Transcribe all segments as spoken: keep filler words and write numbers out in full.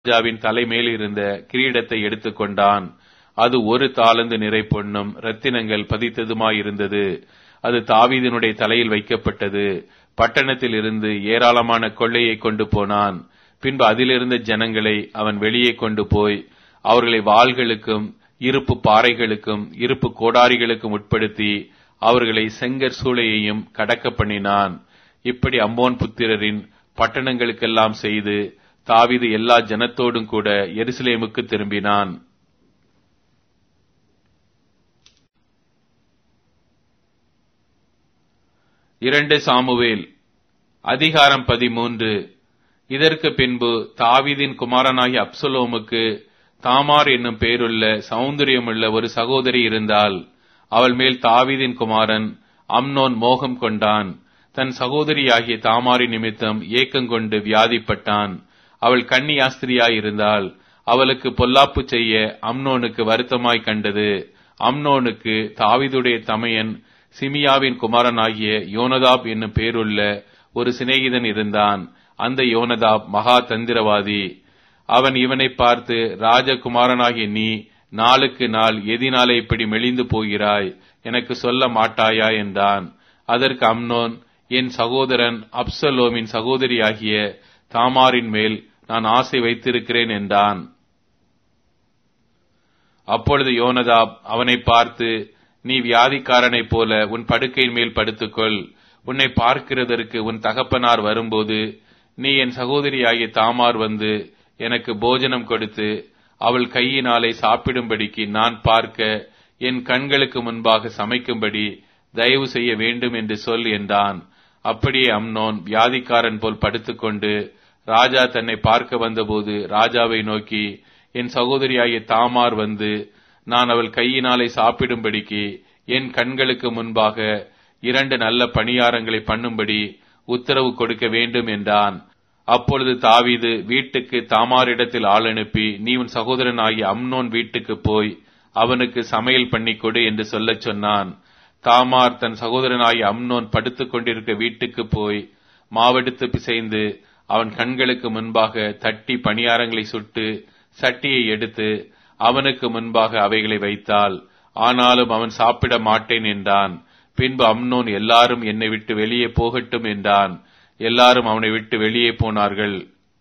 ராஜாவின் தலைமேல் இருந்த கிரீடத்தை எடுத்துக்கொண்டான். அது ஒரு தாலந்து நிறை பொன்னும் இரத்தினங்கள் பதித்ததுமாயிருந்தது. அது தாவீதினுடைய தலையில் வைக்கப்பட்டது. பட்டணத்தில் இருந்து ஏராளமான கொள்ளையை கொண்டு போனான். பின்பு அதிலிருந்த ஜனங்களை அவன் வெளியே கொண்டு போய் அவர்களை வாள்களுக்கும் இருப்பு பாறைகளுக்கும் இருப்பு கோடாரிகளுக்கும் உட்படுத்தி அவர்களை செங்கற் சூளையையும் கடக்க பண்ணினான். இப்படி அம்மோன் புத்திரரின் பட்டணங்களுக்கெல்லாம் செய்து தாவீது எல்லா ஜனத்தோடும் கூட எருசலேமுக்கு திரும்பினான். இரண்டு சாமுவேல் அதிகாரம் பதிமூன்று. இதற்கு பின்பு தாவீதின் குமாரனாகிய அப்சலோமுக்கு தாமார் என்னும் பேருள்ள சௌந்தரியமுள்ள ஒரு சகோதரி இருந்தாள். அவள் மேல் தாவீதின் குமாரன் அம்னோன் மோகம் கொண்டான். தன் சகோதரியாகிய தாமாரின் நிமித்தம் ஏக்கங்கொண்டு வியாதிப்பட்டான். அவள் கன்னியாஸ்திரியாயிருந்தாள். அவளுக்கு பொல்லாப்பு செய்ய அம்னோனுக்கு வருத்தமாய் கண்டது. அம்னோனுக்கு தாவீதுடைய தமையன் சிமியாவின் குமாரனாகிய யோனதாப் என்னும் பேருள்ள ஒரு சிநேகிதன் இருந்தான். அந்த யோனதாப் மகா தந்திரவாதி. அவன் இவனை பார்த்து, ராஜகுமாரனாகிய நீ நாளுக்கு நாள் எதினாலே இப்படி மெலிந்து போகிறாய், எனக்கு சொல்ல மாட்டாயா என்றான். அதற்கு அம்னோன், என் சகோதரன் அப்சலோமின் சகோதரியாகிய தாமாரின் மேல் நான் ஆசை வைத்திருக்கிறேன் என்றான். அப்பொழுது யோனதாப் அவனை பார்த்து, நீ வியாதிக்காரனைப் போல உன் படுக்கையின் மேல் படுத்துக்கொள். உன்னை பார்க்கிறதற்கு உன் தகப்பனார் வரும்போது நீ என் சகோதரியாகிய தாமார் வந்து எனக்கு போஜனம் கொடுத்து அவள் கையினாலே சாப்பிடும்படிக்கு நான் பார்க்க என் கண்களுக்கு முன்பாக சமைக்கும்படி தயவு செய்ய வேண்டும் என்று சொல் என்றான். அப்படியே அம்னோன் வியாதிக்காரன் போல் படுத்துக்கொண்டு ராஜா தன்னை பார்க்க வந்தபோது ராஜாவை நோக்கி, என் சகோதரியாகிய தாமார் வந்து நான் அவள் கையினாலே சாப்பிடும்படிக்கு என் கண்களுக்கு முன்பாக இரண்டு நல்ல பணியாரங்களை பண்ணும்படி உத்தரவு கொடுக்க வேண்டும் என்றான். அப்பொழுது தாவீது வீட்டுக்கு தாமாரிடத்தில் ஆள் அனுப்பி, நீ உன் சகோதரனாகிய அம்னோன் வீட்டுக்கு போய் அவனுக்கு சமையல் பண்ணி கொடு என்று சொல்லச் சொன்னான். தாமார் தன் சகோதரனாகிய அம்னோன் படுத்துக் கொண்டிருக்க வீட்டுக்கு போய் மாவெடுத்து பிசைந்து அவன் கண்களுக்கு முன்பாக தட்டி பணியாரங்களை சுட்டு சட்டியை எடுத்து அவனுக்கு முன்பாக அவைகளை வைத்தாள். ஆனாலும் அவன் சாப்பிட மாட்டேன் என்றான். பின்பு அம்னோன், எல்லாரும் என்னை விட்டு வெளியே போகட்டும் என்றான். எல்லாரும் அவனை விட்டு வெளியே போனார்கள்.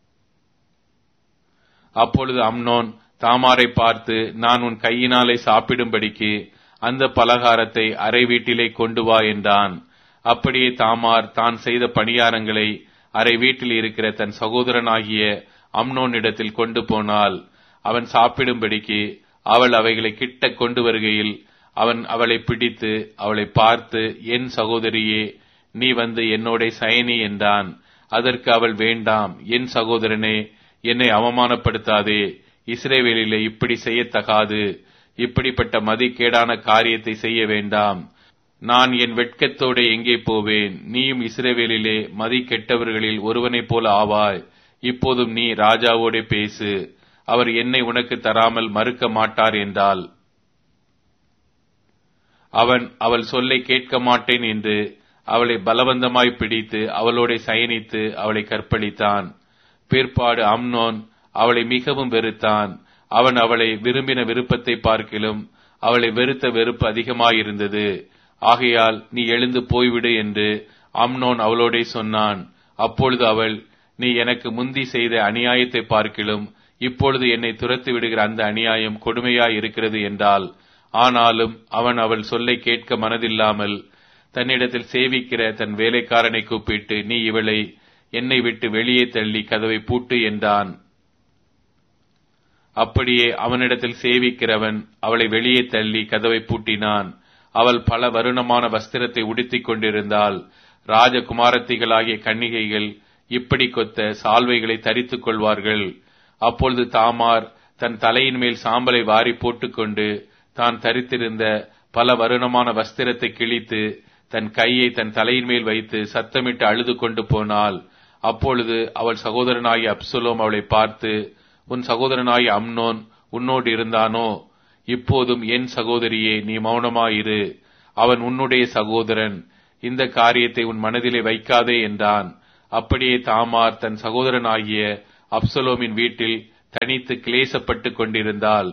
அப்பொழுது அம்னோன் தாமாரை பார்த்து, நான் உன் கையினாலே சாப்பிடும்படிக்கு அந்த பலகாரத்தை அறை வீட்டிலே கொண்டு வா என்றான். அப்படியே தாமார் தான் செய்த பணியாரங்களை அறை வீட்டில் இருக்கிற தன் சகோதரனாகிய அம்னோனிடத்தில் கொண்டு போனாள். அவன் சாப்பிடும்படிக்கு அவள் அவைகளை கிட்ட கொண்டு வருகையில் அவன் அவளை பிடித்து அவளை பார்த்து, என் சகோதரியே, நீ வந்து என்னோட சயனி என்றான். அதற்கு அவள், வேண்டாம் என் சகோதரனே, என்னை அவமானப்படுத்தாதே. இஸ்ரவேலிலே இப்படி செய்யத்தகாது. இப்படிப்பட்ட மதிக்கேடான காரியத்தை செய்ய வேண்டாம். நான் என் வெட்கத்தோட எங்கே போவேன்? நீயும் இஸ்ரவேலிலே மதி கெட்டவர்களில் ஒருவனைப் போல ஆவாய். இப்போதும் நீ ராஜாவோட பேசு. அவர் என்னை உனக்கு தராமல் மறுக்க மாட்டார் என்றாள். அவன் அவள் சொல்லை கேட்க மாட்டேன் என்று அவளை பலவந்தமாய் பிடித்து அவளோட சயனித்து அவளை கற்பழித்தான். பிற்பாடு அம்னோன் அவளை மிகவும் வெறுத்தான். அவன் அவளை விரும்பின விருப்பத்தை பார்க்கிலும் அவளை வெறுத்த வெறுப்பு அதிகமாயிருந்தது. ஆகையால் நீ எழுந்து போய்விடு என்று அம்னோன் அவளோட சொன்னான். அப்பொழுது அவள், நீ எனக்கு முந்தி செய்த அநியாயத்தை பார்க்கிலும் இப்பொழுது என்னை துரத்து விடுகிற அந்த அநியாயம் கொடுமையாய் இருக்கிறது என்றாள். ஆனாலும் அவன் அவள் சொல்லை கேட்க மனதில்லாமல் தன்னிடத்தில் சேவிக்கிற தன் வேலைக்காரனை கூப்பிட்டு, நீ இவளை என்னை விட்டு வெளியே தள்ளி கதவை பூட்டு என்றான். அப்படியே அவனிடத்தில் சேவிக்கிறவன் அவளை வெளியே தள்ளி கதவை பூட்டினான். அவள் பல வருணமான வஸ்திரத்தை உடுத்திக் கொண்டிருந்தாள். ராஜகுமாரத்திகளாகிய கன்னிகைகள் இப்படி கொத்த சால்வைகளை தரித்துக் கொள்வார்கள். அப்பொழுது தாமார் தன் தலையின் மேல் சாம்பலை வாரி போட்டுக்கொண்டு தான் தரித்திருந்த பல வருணமான வஸ்திரத்தை கிழித்து தன் கையை தன் தலையின் மேல் வைத்து சத்தமிட்டு அழுது கொண்டு போனாள். அப்பொழுது அவள் சகோதரனாகிய அப்சலோம் அவளை பார்த்து, உன் சகோதரனாகிய அம்னோன் உன்னோடு இருந்தானோ? இப்போதும் என் சகோதரியே, நீ மௌனமாயிரு. அவன் உன்னுடைய சகோதரன். இந்த காரியத்தை உன் மனதிலே வைக்காதே என்றான். அப்படியே தாமார் தன் சகோதரனாகிய அப்சலோமின் வீட்டில் தனித்து கிளேசப்பட்டு கொண்டிருந்தாள்.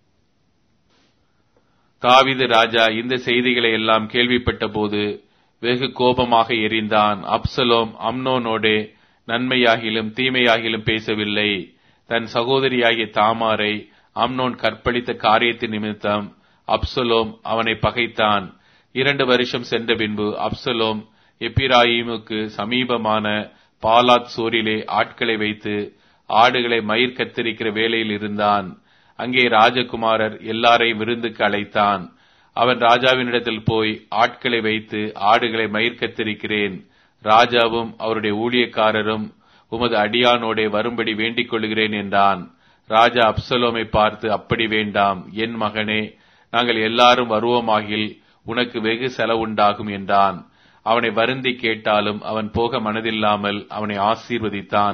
தாவீது ராஜா இந்த செய்திகளை எல்லாம் கேள்விப்பட்ட போது வெகு கோபமாக எரிந்தான். அப்சலோம் அம்னோனோடே நன்மையாகிலும் தீமையாகிலும் பேசவில்லை. தன் சகோதரியாகிய தாமாரை அம்னோன் கற்பழித்த காரியத்தின் நிமித்தம் அப்சலோம் அவனை பகைத்தான். இரண்டு வருஷம் சென்ற பின்பு அப்சலோம் எப்பிராயீமுக்கு சமீபமான பாலாத் சோரிலே ஆட்களை வைத்து ஆடுகளை மயிர் கத்தரிக்கிற வேலையில் இருந்தான். அங்கே ராஜகுமாரர் எல்லாரையும் விருந்துக்கு அழைத்தான். அவன் ராஜாவினிடத்தில் போய் ஆட்களை வைத்து ஆடுகளை மயிர் கத்தரிக்கிறேன், ராஜாவும் அவருடைய ஊழியக்காரரும் உமது அடியானோடே வரும்படி வேண்டிக் கொள்கிறேன் என்றான். ராஜா அப்சலோமை பார்த்து, அப்படி வேண்டாம் என் மகனே, நாங்கள் எல்லாரும் வருவோமாகில் உனக்கு வெகு செலவுண்டாகும் என்றான். அவனை வருந்தி கேட்டாலும் அவன் போக மனதில்லாமல் அவனை ஆசீர்வதித்தான்.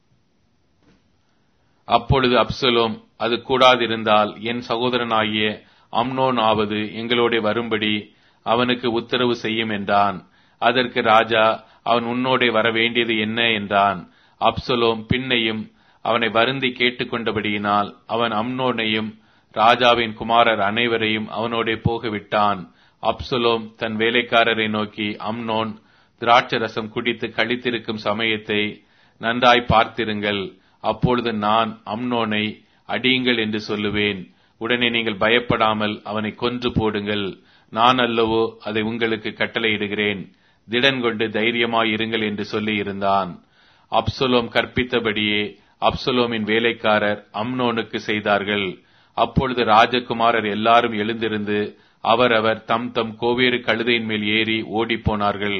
அப்பொழுது அப்சலோம், அது கூடாதிருந்தால் என் சகோதரனாகிய அம்னோன் ஆவது எங்களோட வரும்படி அவனுக்கு உத்தரவு செய்யும் என்றான். அதற்கு ராஜா, அவன் உன்னோடே வர வேண்டியது என்ன என்றான். அப்சலோம் பின்னையும் அவனை வருந்தி கேட்டுக்கொண்டபடியினால் அவன் அம்னோனையும் ராஜாவின் குமாரர் அனைவரையும் அவனோடே போகவிட்டான். அப்சலோம் தன் வேலைக்காரரை நோக்கி, அம்னோன் திராட்சரசம் குடித்து கழித்திருக்கும் சமயத்தை நன்றாய் பார்த்திருங்கள், அப்பொழுது நான் அம்னோனை அடியுங்கள் என்று சொல்லுவேன். உடனே நீங்கள் பயப்படாமல் அவனை கொன்று போடுங்கள், நான் அல்லவோ அதை உங்களுக்கு கட்டளையிடுகிறேன், திடன் கொண்டு தைரியமாயிருங்கள் என்று சொல்லி இருந்தான். அப்சலோம் கற்பித்தபடியே அப்சலோமின் வேலைக்காரர் அம்னோனுக்கு செய்தார்கள். அப்பொழுது ராஜகுமாரர் எல்லாரும் எழுந்திருந்து அவரவர் தம் தம் கோவேறு கழுதையின் மேல் ஏறி ஓடிப்போனார்கள்.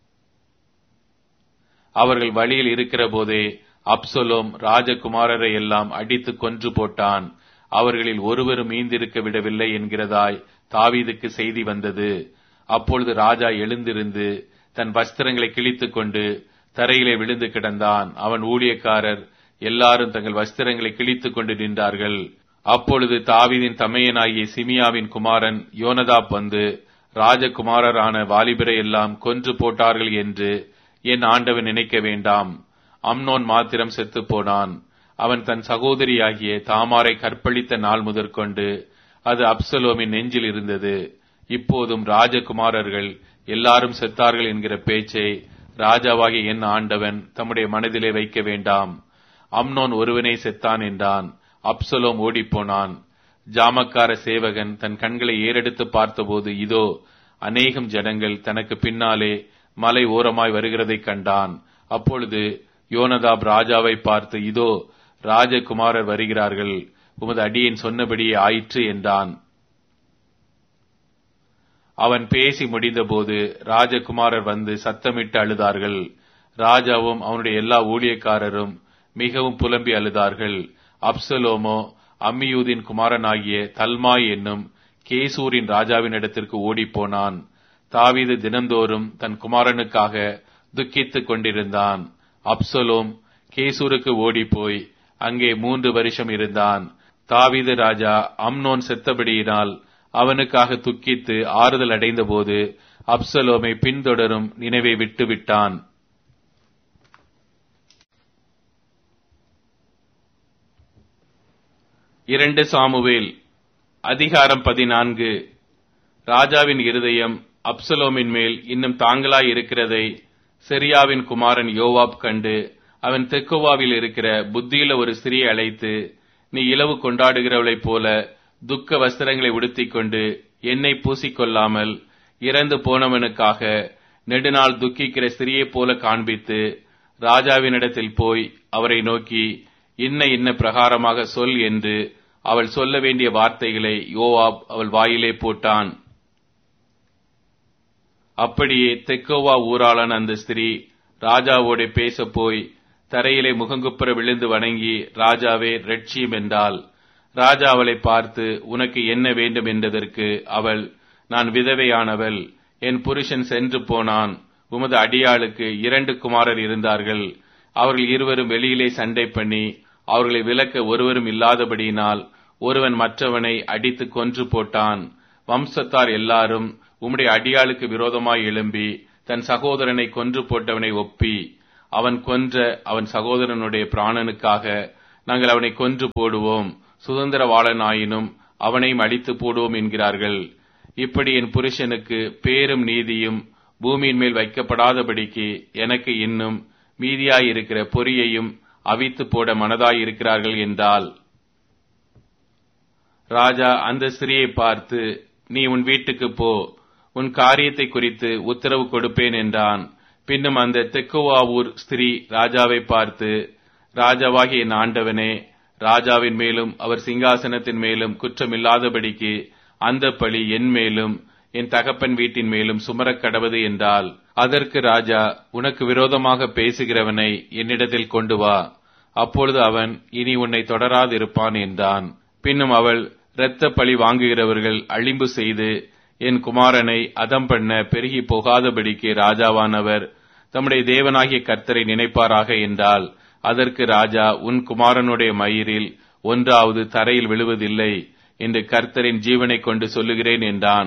அவர்கள் வழியில் இருக்கிற போதே அப்சலோம் ராஜகுமாரரை எல்லாம் அடித்து கொன்று போட்டான். அவர்களில் ஒருவரும் மீந்திருக்க விடவில்லை என்கிறதாய் தாவீதுக்கு செய்தி வந்தது. அப்பொழுது ராஜா எழுந்திருந்து தன் வஸ்திரங்களை கிழித்துக் கொண்டு தரையிலே விழுந்து கிடந்தான். அவன் ஊழியக்காரர் எல்லாரும் தங்கள் வஸ்திரங்களை கிழித்துக் கொண்டு நின்றார்கள். அப்பொழுது தாவீதின் தமையனாகிய சிமியாவின் குமாரன் யோனதாப் வந்து, ராஜகுமாரரான வாலிபரை எல்லாம் கொன்று போட்டார்கள் என்று என் ஆண்டவன் நினைக்க வேண்டாம், அம்னோன் மாத்திரம் செத்து போனான். அவன் தன் சகோதரியாகிய தாமாரை கற்பழித்த நாள் முதற்கொண்டு அது அப்சலோமின் நெஞ்சில் இருந்தது. இப்போதும் ராஜகுமாரர்கள் எல்லாரும் செத்தார்கள் என்கிற பேச்சை ராஜாவாகிய என் ஆண்டவன் தம்முடைய மனதிலே வைக்க வேண்டாம். அம்னோன் ஒருவனே செத்தான் என்றான். அப்சலோம் ஓடிப்போனான். ஜாமக்கார சேவகன் தன் கண்களை ஏறெடுத்து பார்த்தபோது இதோ அநேகம் ஜனங்கள் தனக்கு பின்னாலே மலை ஓரமாய் வருகிறதைக் கண்டான். அப்பொழுது யோனதாப் ராஜாவை பார்த்து, இதோ ராஜகுமாரர் வருகிறார்கள், உமது அடியேன் சொன்னபடியே ஆயிற்று என்றான். அவன் பேசி முடிந்தபோது ராஜகுமாரர் வந்து சத்தமிட்டு அழுதார்கள். ராஜாவும் அவனுடைய எல்லா ஊழியக்காரரும் மிகவும் புலம்பி அழுதார்கள். அப்சலோமோ அம்மியூதின் குமாரனாகிய தல்மாய் என்னும் கேசூரின் ராஜாவின் இடத்திற்கு ஓடிப்போனான். தாவீது தினந்தோறும் தன் குமாரனுக்காக துக்கித்துக் கொண்டிருந்தான். அப்சலோம் கேசூருக்கு ஓடிப்போய் அங்கே மூன்று வருஷம் இருந்தான். தாவீது ராஜா அம்னோன் செத்தபடியினால் அவனுக்காக துக்கித்து ஆறுதல் அடைந்த போது அப்சலோமை பின்தொடரும் நினைவை விட்டு விட்டான். இரண்டு சாமுவேல் அதிகாரம் பதினான்கு. ராஜாவின் இருதயம் அப்சலோமின் மேல் இன்னும் தாங்களாய் இருக்கிறதை செரியாவின் குமாரன் யோவாப் கண்டு அவன் தெக்கோவாவில் இருக்கிற புத்தியுள்ள ஒரு ஸ்திரியை அழைத்து, நீ இலவு கொண்டாடுகிறவளைப் போல துக்க வஸ்திரங்களை உடுத்திக் கொண்டு எண்ணெய் பூசிக்கொள்ளாமல் இறந்து போனவனுக்காக நெடுநாள் துக்கிக்கிற ஸ்திரியைப் போல காண்பித்து ராஜாவினிடத்தில் போய் அவரை நோக்கி, இன்ன இன்ன பிரகாரமாக சொல் என்று அவள் சொல்ல வேண்டிய வார்த்தைகளை யோவாப் அவள் வாயிலே போட்டான். அப்படியே தெக்கோவா ஊராளான அந்த ஸ்திரீ ராஜாவோட பேச போய் தரையிலே முகங்குப்புற விழுந்து வணங்கி, ராஜாவே ரட்சியும் என்றாள். ராஜா அவளை பார்த்து, உனக்கு என்ன வேண்டும் என்றதற்கு அவள், நான் விதவையானவள், என் புருஷன் சென்று போனான். உமது அடியாளுக்கு இரண்டு குமாரர் இருந்தார்கள். அவர்கள் இருவரும் வெளியிலே சண்டை பண்ணி அவர்களை விலக்க ஒருவரும் இல்லாதபடியினால் ஒருவன் மற்றவனை அடித்து கொன்று போட்டான். வம்சத்தார் எல்லாரும் உம்முடைய அடியாளுக்கு விரோதமாய் எழும்பி தன் சகோதரனை கொன்று போட்டவனை ஒப்பி அவன் கொன்ற அவன் சகோதரனுடைய பிராணனுக்காக நாங்கள் அவனை கொன்று போடுவோம், சுதந்திரவாளனாயினும் அவனையும் அழித்து போடுவோம் என்கிறார்கள். இப்படி என் புருஷனுக்கு பேரும் நீதியும் பூமியின் மேல் வைக்கப்படாதபடிக்கு எனக்கு இன்னும் மீதியாயிருக்கிற பொறியையும் அவித்து போட மனதாயிருக்கிறார்கள் என்றாள். ராஜா அந்த ஸ்திரியை பார்த்து, நீ உன் வீட்டுக்கு போ, உன் காரியத்தை குறித்து உத்தரவு கொடுப்பேன் என்றான். பின்னும் அந்த தெக்கோவா ஊர் ஸ்திரீ ராஜாவை பார்த்து, ராஜாவாகிய என் ஆண்டவனே, ராஜாவின் மேலும் அவர் சிங்காசனத்தின் மேலும் குற்றமில்லாதபடிக்கு அந்த பழி என் மேலும் என் தகப்பன் வீட்டின் மேலும் சுமரக் கடவது என்றால், அதற்கு ராஜா, உனக்கு விரோதமாக பேசுகிறவனை என்னிடத்தில் கொண்டு வா, அப்பொழுது அவன் இனி உன்னை தொடராதிருப்பான் என்றான். பின்னும் அவள், இரத்த பழி வாங்குகிறவர்கள் அழிம்பு செய்து என் குமாரனை அதம் பண்ண பெருகி போகாதபடிக்கு ராஜாவானவர் தம்முடைய தேவனாகிய கர்த்தரை நினைப்பாராக என்றால், அதற்கு ராஜா, உன் குமாரனுடைய மயிரில் ஒன்றாவது தரையில் விழுவதில்லை என்று கர்த்தரின் ஜீவனை கொண்டு சொல்லுகிறேன் என்றான்.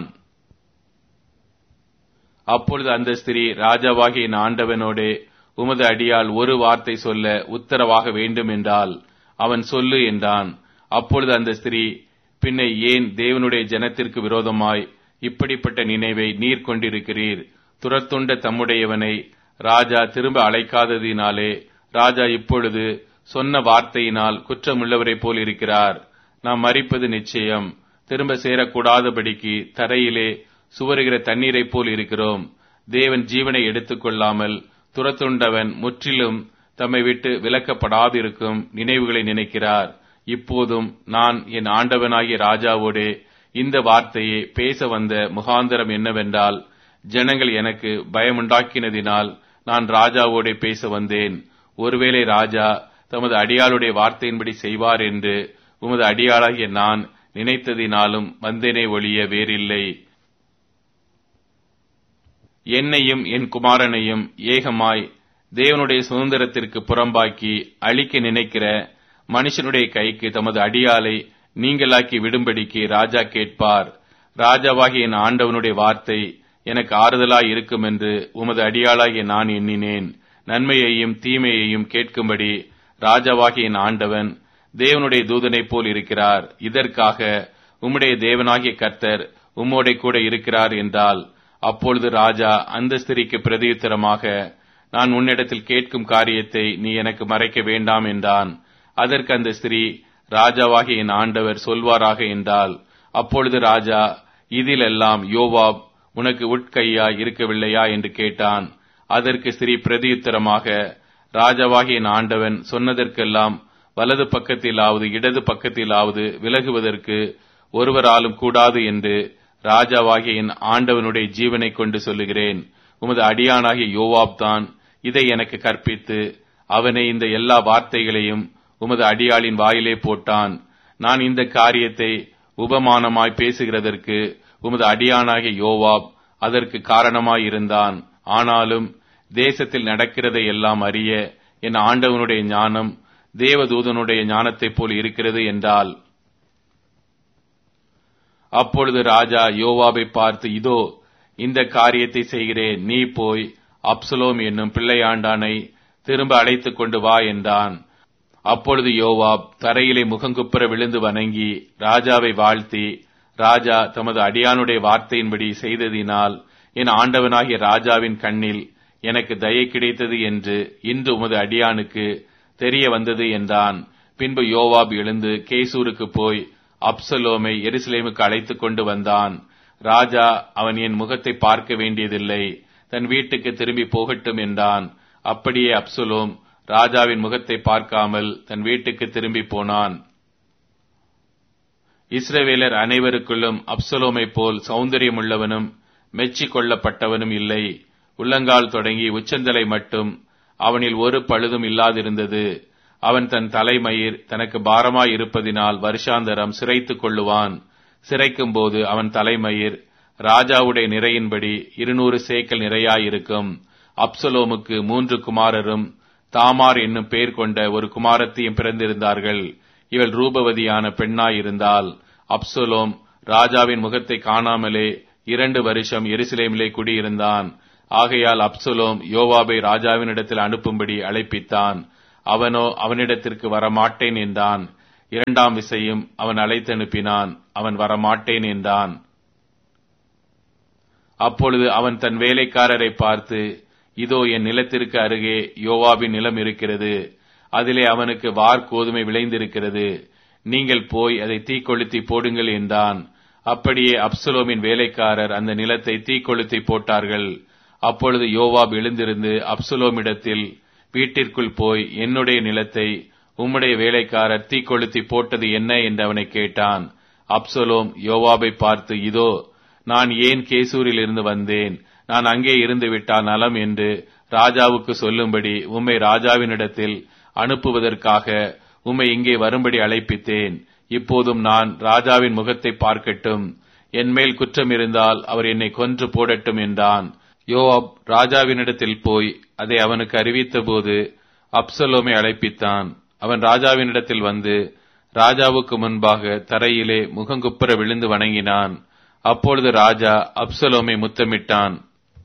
அப்பொழுது அந்த ஸ்திரீ, ராஜாவாகிய என் ஆண்டவனோடே உமது அடியால் ஒரு வார்த்தை சொல்ல உத்தரவாக வேண்டும் என்றால், அவன் சொல்லு என்றான். அப்பொழுது அந்த ஸ்திரீ, பின்ன ஏன் தேவனுடைய ஜனத்திற்கு விரோதமாய் இப்படிப்பட்ட நினைவை நீர் கொண்டிருக்கிறீர்? துரத்துண்ட தம்முடையவனை ராஜா திரும்ப அழைக்காததினாலே ராஜா இப்பொழுது சொன்ன வார்த்தையினால் குற்றமுள்ளவரை போல் இருக்கிறார். நாம் மரிப்பது நிச்சயம், திரும்ப சேரக்கூடாதபடிக்கு தரையிலே சுவருகிற தண்ணீரை போல் இருக்கிறோம். தேவன் ஜீவனை எடுத்துக் கொள்ளாமல் துரத்துண்டவன் முற்றிலும் தம்மை விட்டு விலக்கப்படாதிருக்கும் நினைவுகளை நினைக்கிறார். இப்போதும் நான் என் ஆண்டவனாகிய ராஜாவோடே இந்த வார்த்தையை பேச வந்த முகாந்தரம் என்னவென்றால், ஜனங்கள் எனக்கு பயமுண்டாக்கினதினால் நான் ராஜாவோடே பேச வந்தேன். ஒருவேளை ராஜா தமது அடியாளுடைய வார்த்தையின்படி செய்வார் என்று உமது அடியாளாகிய நான் நினைத்ததினாலும் வந்தேனே ஒழிய வேறில்லை. என்னையும் என் குமாரனையும் ஏகமாய் தேவனுடைய சுதந்திரத்திற்கு புறம்பாக்கி அழிக்க நினைக்கிற மனுஷனுடைய கைக்கு தமது அடியாளை நீங்களாக்கி விடும்படிக்கு ராஜா கேட்பார். ராஜாவாகிய என் ஆண்டவனுடைய வார்த்தை எனக்கு ஆறுதலாய் இருக்கும் என்று உமது அடியாளாகிய நான் எண்ணினேன். நன்மையையும் தீமையையும் கேட்கும்படி ராஜாவாகிய என் ஆண்டவன் தேவனுடைய தூதனைப் போல் இருக்கிறார். இதற்காக உம்முடைய தேவனாகிய கர்த்தர் உம்மோடே கூட இருக்கிறார் என்றால், அப்பொழுது ராஜா அந்த ஸ்திரீக்கு பிரதியுத்தரமாக, நான் உன்னிடத்தில் கேட்கும் காரியத்தை நீ எனக்கு மறைக்க வேண்டாம் என்றான். அதற்கு அந்த ஸ்திரீ, ராஜாவாகிய என் ஆண்டவர் சொல்வாராக என்றால். அப்பொழுது ராஜா, இதிலெல்லாம் யோவாப் உனக்கு உட்கையா இருக்கவில்லையா என்று கேட்டான். அதற்கு ஸ்திரீ பிரதியுத்தரமாக, ராஜாவாகிய என் ஆண்டவன் சொன்னதற்கெல்லாம் வலது பக்கத்திலாவது இடது பக்கத்திலாவது விலகுவதற்கு ஒருவராலும் கூடாது என்று ராஜாவாகிய என் ஆண்டவனுடைய ஜீவனை கொண்டு சொல்லுகிறேன். உமது அடியானாகிய யோவாப் தான் இதை எனக்கு கற்பித்து அவனை இந்த எல்லா வார்த்தைகளையும் உமது அடியாளின் வாயிலே போட்டான். நான் இந்த காரியத்தை உபமானமாய் பேசுகிறதற்கு உமது அடியானாகிய யோவாப் அதற்கு காரணமாயிருந்தான். ஆனாலும் தேசத்தில் நடக்கிறதை எல்லாம் அறிய என் ஆண்டவனுடைய ஞானம் தேவதூதனுடைய ஞானத்தைப் போல் இருக்கிறது என்றால். அப்பொழுது ராஜா யோவாபை பார்த்து, இதோ இந்த காரியத்தை செய்கிறேன், நீ போய் அப்சலோம் என்னும் பிள்ளையாண்டானை திரும்ப அழைத்துக் கொண்டு வா என்றான். அப்பொழுது யோவாப் தரையிலே முகங்குப்புற விழுந்து வணங்கி ராஜாவை வாழ்த்தி, ராஜா தமது அடியானுடைய வார்த்தையின்படி செய்ததினால் என் ஆண்டவனாகிய ராஜாவின் கண்ணில் எனக்கு தயை கிடைத்தது என்று இன்று உமது அடியானுக்கு தெரிய வந்தது என்றான். பின்பு யோவாப் எழுந்து கேசூருக்கு போய் அப்சலோமை எருசலேமுக்கு அழைத்துக் கொண்டு வந்தான். ராஜா அவன் என் முகத்தை பார்க்க வேண்டியதில்லை, தன் வீட்டுக்கு திரும்பி போகட்டும் என்றான். அப்படியே அப்சலோம் ராஜாவின் முகத்தை பார்க்காமல் தன் வீட்டுக்கு திரும்பி போனான். இஸ்ரவேலர் அனைவருக்குள்ளும் அப்சலோமை போல் சௌந்தரியமுள்ளவனும் மெச்சிக் கொள்ளப்பட்டவனும் இல்லை. உள்ளங்கால் தொடங்கி உச்சந்தலை மட்டும் அவனில் ஒரு பழுதும் இல்லாதிருந்தது. அவன் தன் தலைமயிர் தனக்கு பாரமாய் இருப்பதினால் வருஷாந்தரம் சிரைத்துக் கொள்ளுவான். சிரைக்கும் போது அவன் தலைமயிர் ராஜாவுடைய நிறையின்படி இருநூறு சேக்கல் நிறையாயிருக்கும். அப்சலோமுக்கு மூன்று குமாரரும் தாமார் என்னும் பெயர் கொண்ட ஒரு குமாரத்தியும் பிறந்திருந்தார்கள். இவள் ரூபவதியான பெண்ணாயிருந்தாள். அப்சலோம் ராஜாவின் முகத்தை காணாமலே இரண்டு வருஷம் எருசலேமிலே குடியிருந்தான். ஆகையால் அப்சலோம் யோவாபை ராஜாவினிடத்தில் அனுப்பும்படி அழைப்பித்தான். அவனோ அவனிடத்திற்கு வரமாட்டேன் என்றான். இரண்டாம் விசையும் அவன் அழைத்தனுப்பினான். அவன் வரமாட்டேன் என்றான். அப்பொழுது அவன் தன் வேலைக்காரரை பார்த்து, இதோ என் நிலத்திற்கு அருகே யோவாபின் நிலம் இருக்கிறது. அதிலே அவனுக்கு வார் கோதுமை விளைந்திருக்கிறது. நீங்கள் போய் அதை தீக்கொளுத்தி போடுங்கள் என்றான். அப்படியே அப்சலோமின் வேலைக்காரர் அந்த நிலத்தை தீக்கொளுத்தி போட்டார்கள். அப்பொழுது யோவாப் எழுந்திருந்து அப்சலோமிடத்தில், வீட்டிற்குள் போய் என்னுடைய நிலத்தை உம்முடைய வேலைக்காரர் தீக்கொளுத்தி போட்டது என்ன என்று அவனை கேட்டான். அப்சலோம் யோவாபை பார்த்து, இதோ நான் ஏன் கேசூரில் இருந்து வந்தேன், நான் அங்கே இருந்து விட்டால் நலம் என்று ராஜாவுக்கு சொல்லும்படி உம்மை ராஜாவினிடத்தில் அனுப்புவதற்காக உம்மை இங்கே வரும்படி அழைப்பித்தேன். இப்போதும் நான் ராஜாவின் முகத்தை பார்க்கட்டும், என் மேல் குற்றம் இருந்தால் அவர் என்னை கொன்று போடட்டும் என்றான். யோவாப் ராஜாவினிடத்தில் போய் அதை அவனுக்கு அறிவித்த போது அப்சலோமை அழைப்பித்தான். அவன் ராஜாவினிடத்தில் வந்து ராஜாவுக்கு முன்பாக தரையிலே முகங்குப்புற விழுந்து வணங்கினான். அப்பொழுது ராஜா அப்சலோமை முத்தமிட்டான்.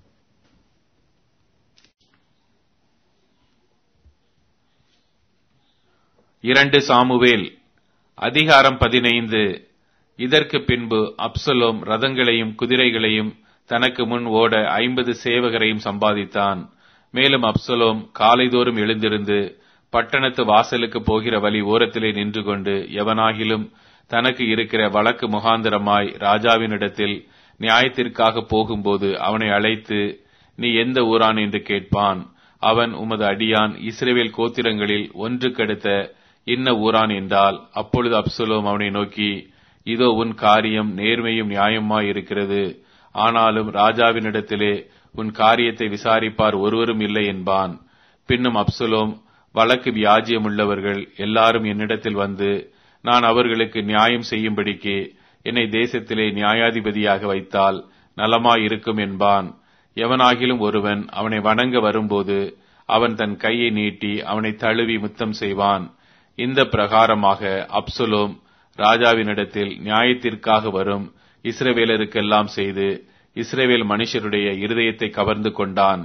இரண்டு சாமுவேல் அதிகாரம் பதினைந்து. இதற்கு பின்பு அப்சலோம் ரதங்களையும் குதிரைகளையும் தனக்கு முன் ஓட ஐம்பது சேவகரையும் சம்பாதித்தான். மேலும் அப்சலோம் காலைதோறும் எழுந்திருந்து பட்டணத்து வாசலுக்கு போகிற வழி ஓரத்திலே நின்று கொண்டு எவனாகிலும் தனக்கு இருக்கிற வழக்கு முகாந்திரமாய் ராஜாவினிடத்தில் நியாயத்திற்காக போகும்போது அவனை அழைத்து, நீ எந்த ஊரான் என்று கேட்பான். அவன், உமது அடியான் இஸ்ரவேல் கோத்திரங்களில் ஒன்றுக்கடுத்த இன்ன ஊரான் என்றால், அப்பொழுது அப்சலோம் அவனை நோக்கி, இதோ உன் காரியம் நேர்மையும் நியாயமாய் இருக்கிறது. ஆனாலும் ராஜாவினிடத்திலே உன் காரியத்தை விசாரிப்பார் ஒருவரும் இல்லை என்பான். பின்னும் அப்சலோம், வழக்கு வியாஜியம் உள்ளவர்கள் எல்லாரும் என்னிடத்தில் வந்து நான் அவர்களுக்கு நியாயம் செய்யும்படிக்கு என்னை தேசத்திலே நியாயாதிபதியாக வைத்தால் நலமாயிருக்கும் என்பான். எவனாகிலும் ஒருவன் அவனை வணங்க வரும்போது அவன் தன் கையை நீட்டி அவனை தழுவி முத்தம் செய்வான். இந்த பிரகாரமாக அப்சலோம் ராஜாவினிடத்தில் நியாயத்திற்காக வரும் இஸ்ரவேலருக்கெல்லாம் செய்து இஸ்ரவேல் மனுஷருடைய இருதயத்தை கவர்ந்து கொண்டான்.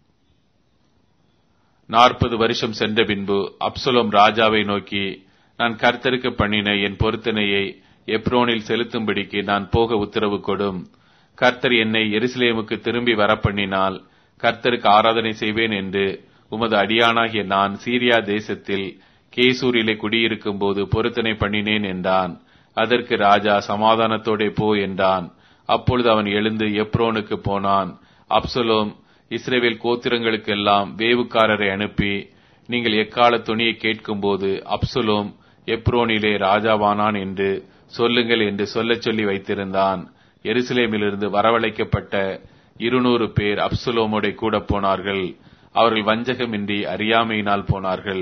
நாற்பது வருஷம் சென்ற பின்பு அப்சலோம் ராஜாவை நோக்கி, நான் கர்த்தருக்கு பண்ணின என் பொருத்தனையை எப்ரோனில் செலுத்தும்படிக்கு நான் போக உத்தரவு கொடும். கர்த்தர் என்னை எருசலேமுக்கு திரும்பி வரப்பண்ணினால் கர்த்தருக்கு ஆராதனை செய்வேன் என்று உமது அடியானாகிய நான் சீரியா தேசத்தில் கேசூரிலே குடியிருக்கும் போது பொருத்தனை பண்ணினேன் என்றான். அதற்கு ராஜா, சமாதானத்தோடே போ என்றான். அப்பொழுது அவன் எழுந்து எப்ரோனுக்கு போனான். அப்சலோம் இஸ்ரவேல் கோத்திரங்களுக்கெல்லாம் வேவுக்காரரை அனுப்பி, நீங்கள் எக்கால துணியை கேட்கும் போது அப்சலோம் எப்ரோனிலே ராஜாவானான் என்று சொல்லுங்கள் என்று சொல்லச் சொல்லி வைத்திருந்தான். எருசலேமிலிருந்து வரவழைக்கப்பட்ட இருநூறு பேர் அப்சலோமோட கூட போனார்கள். அவர்கள் வஞ்சகமின்றி அறியாமையினால் போனார்கள்.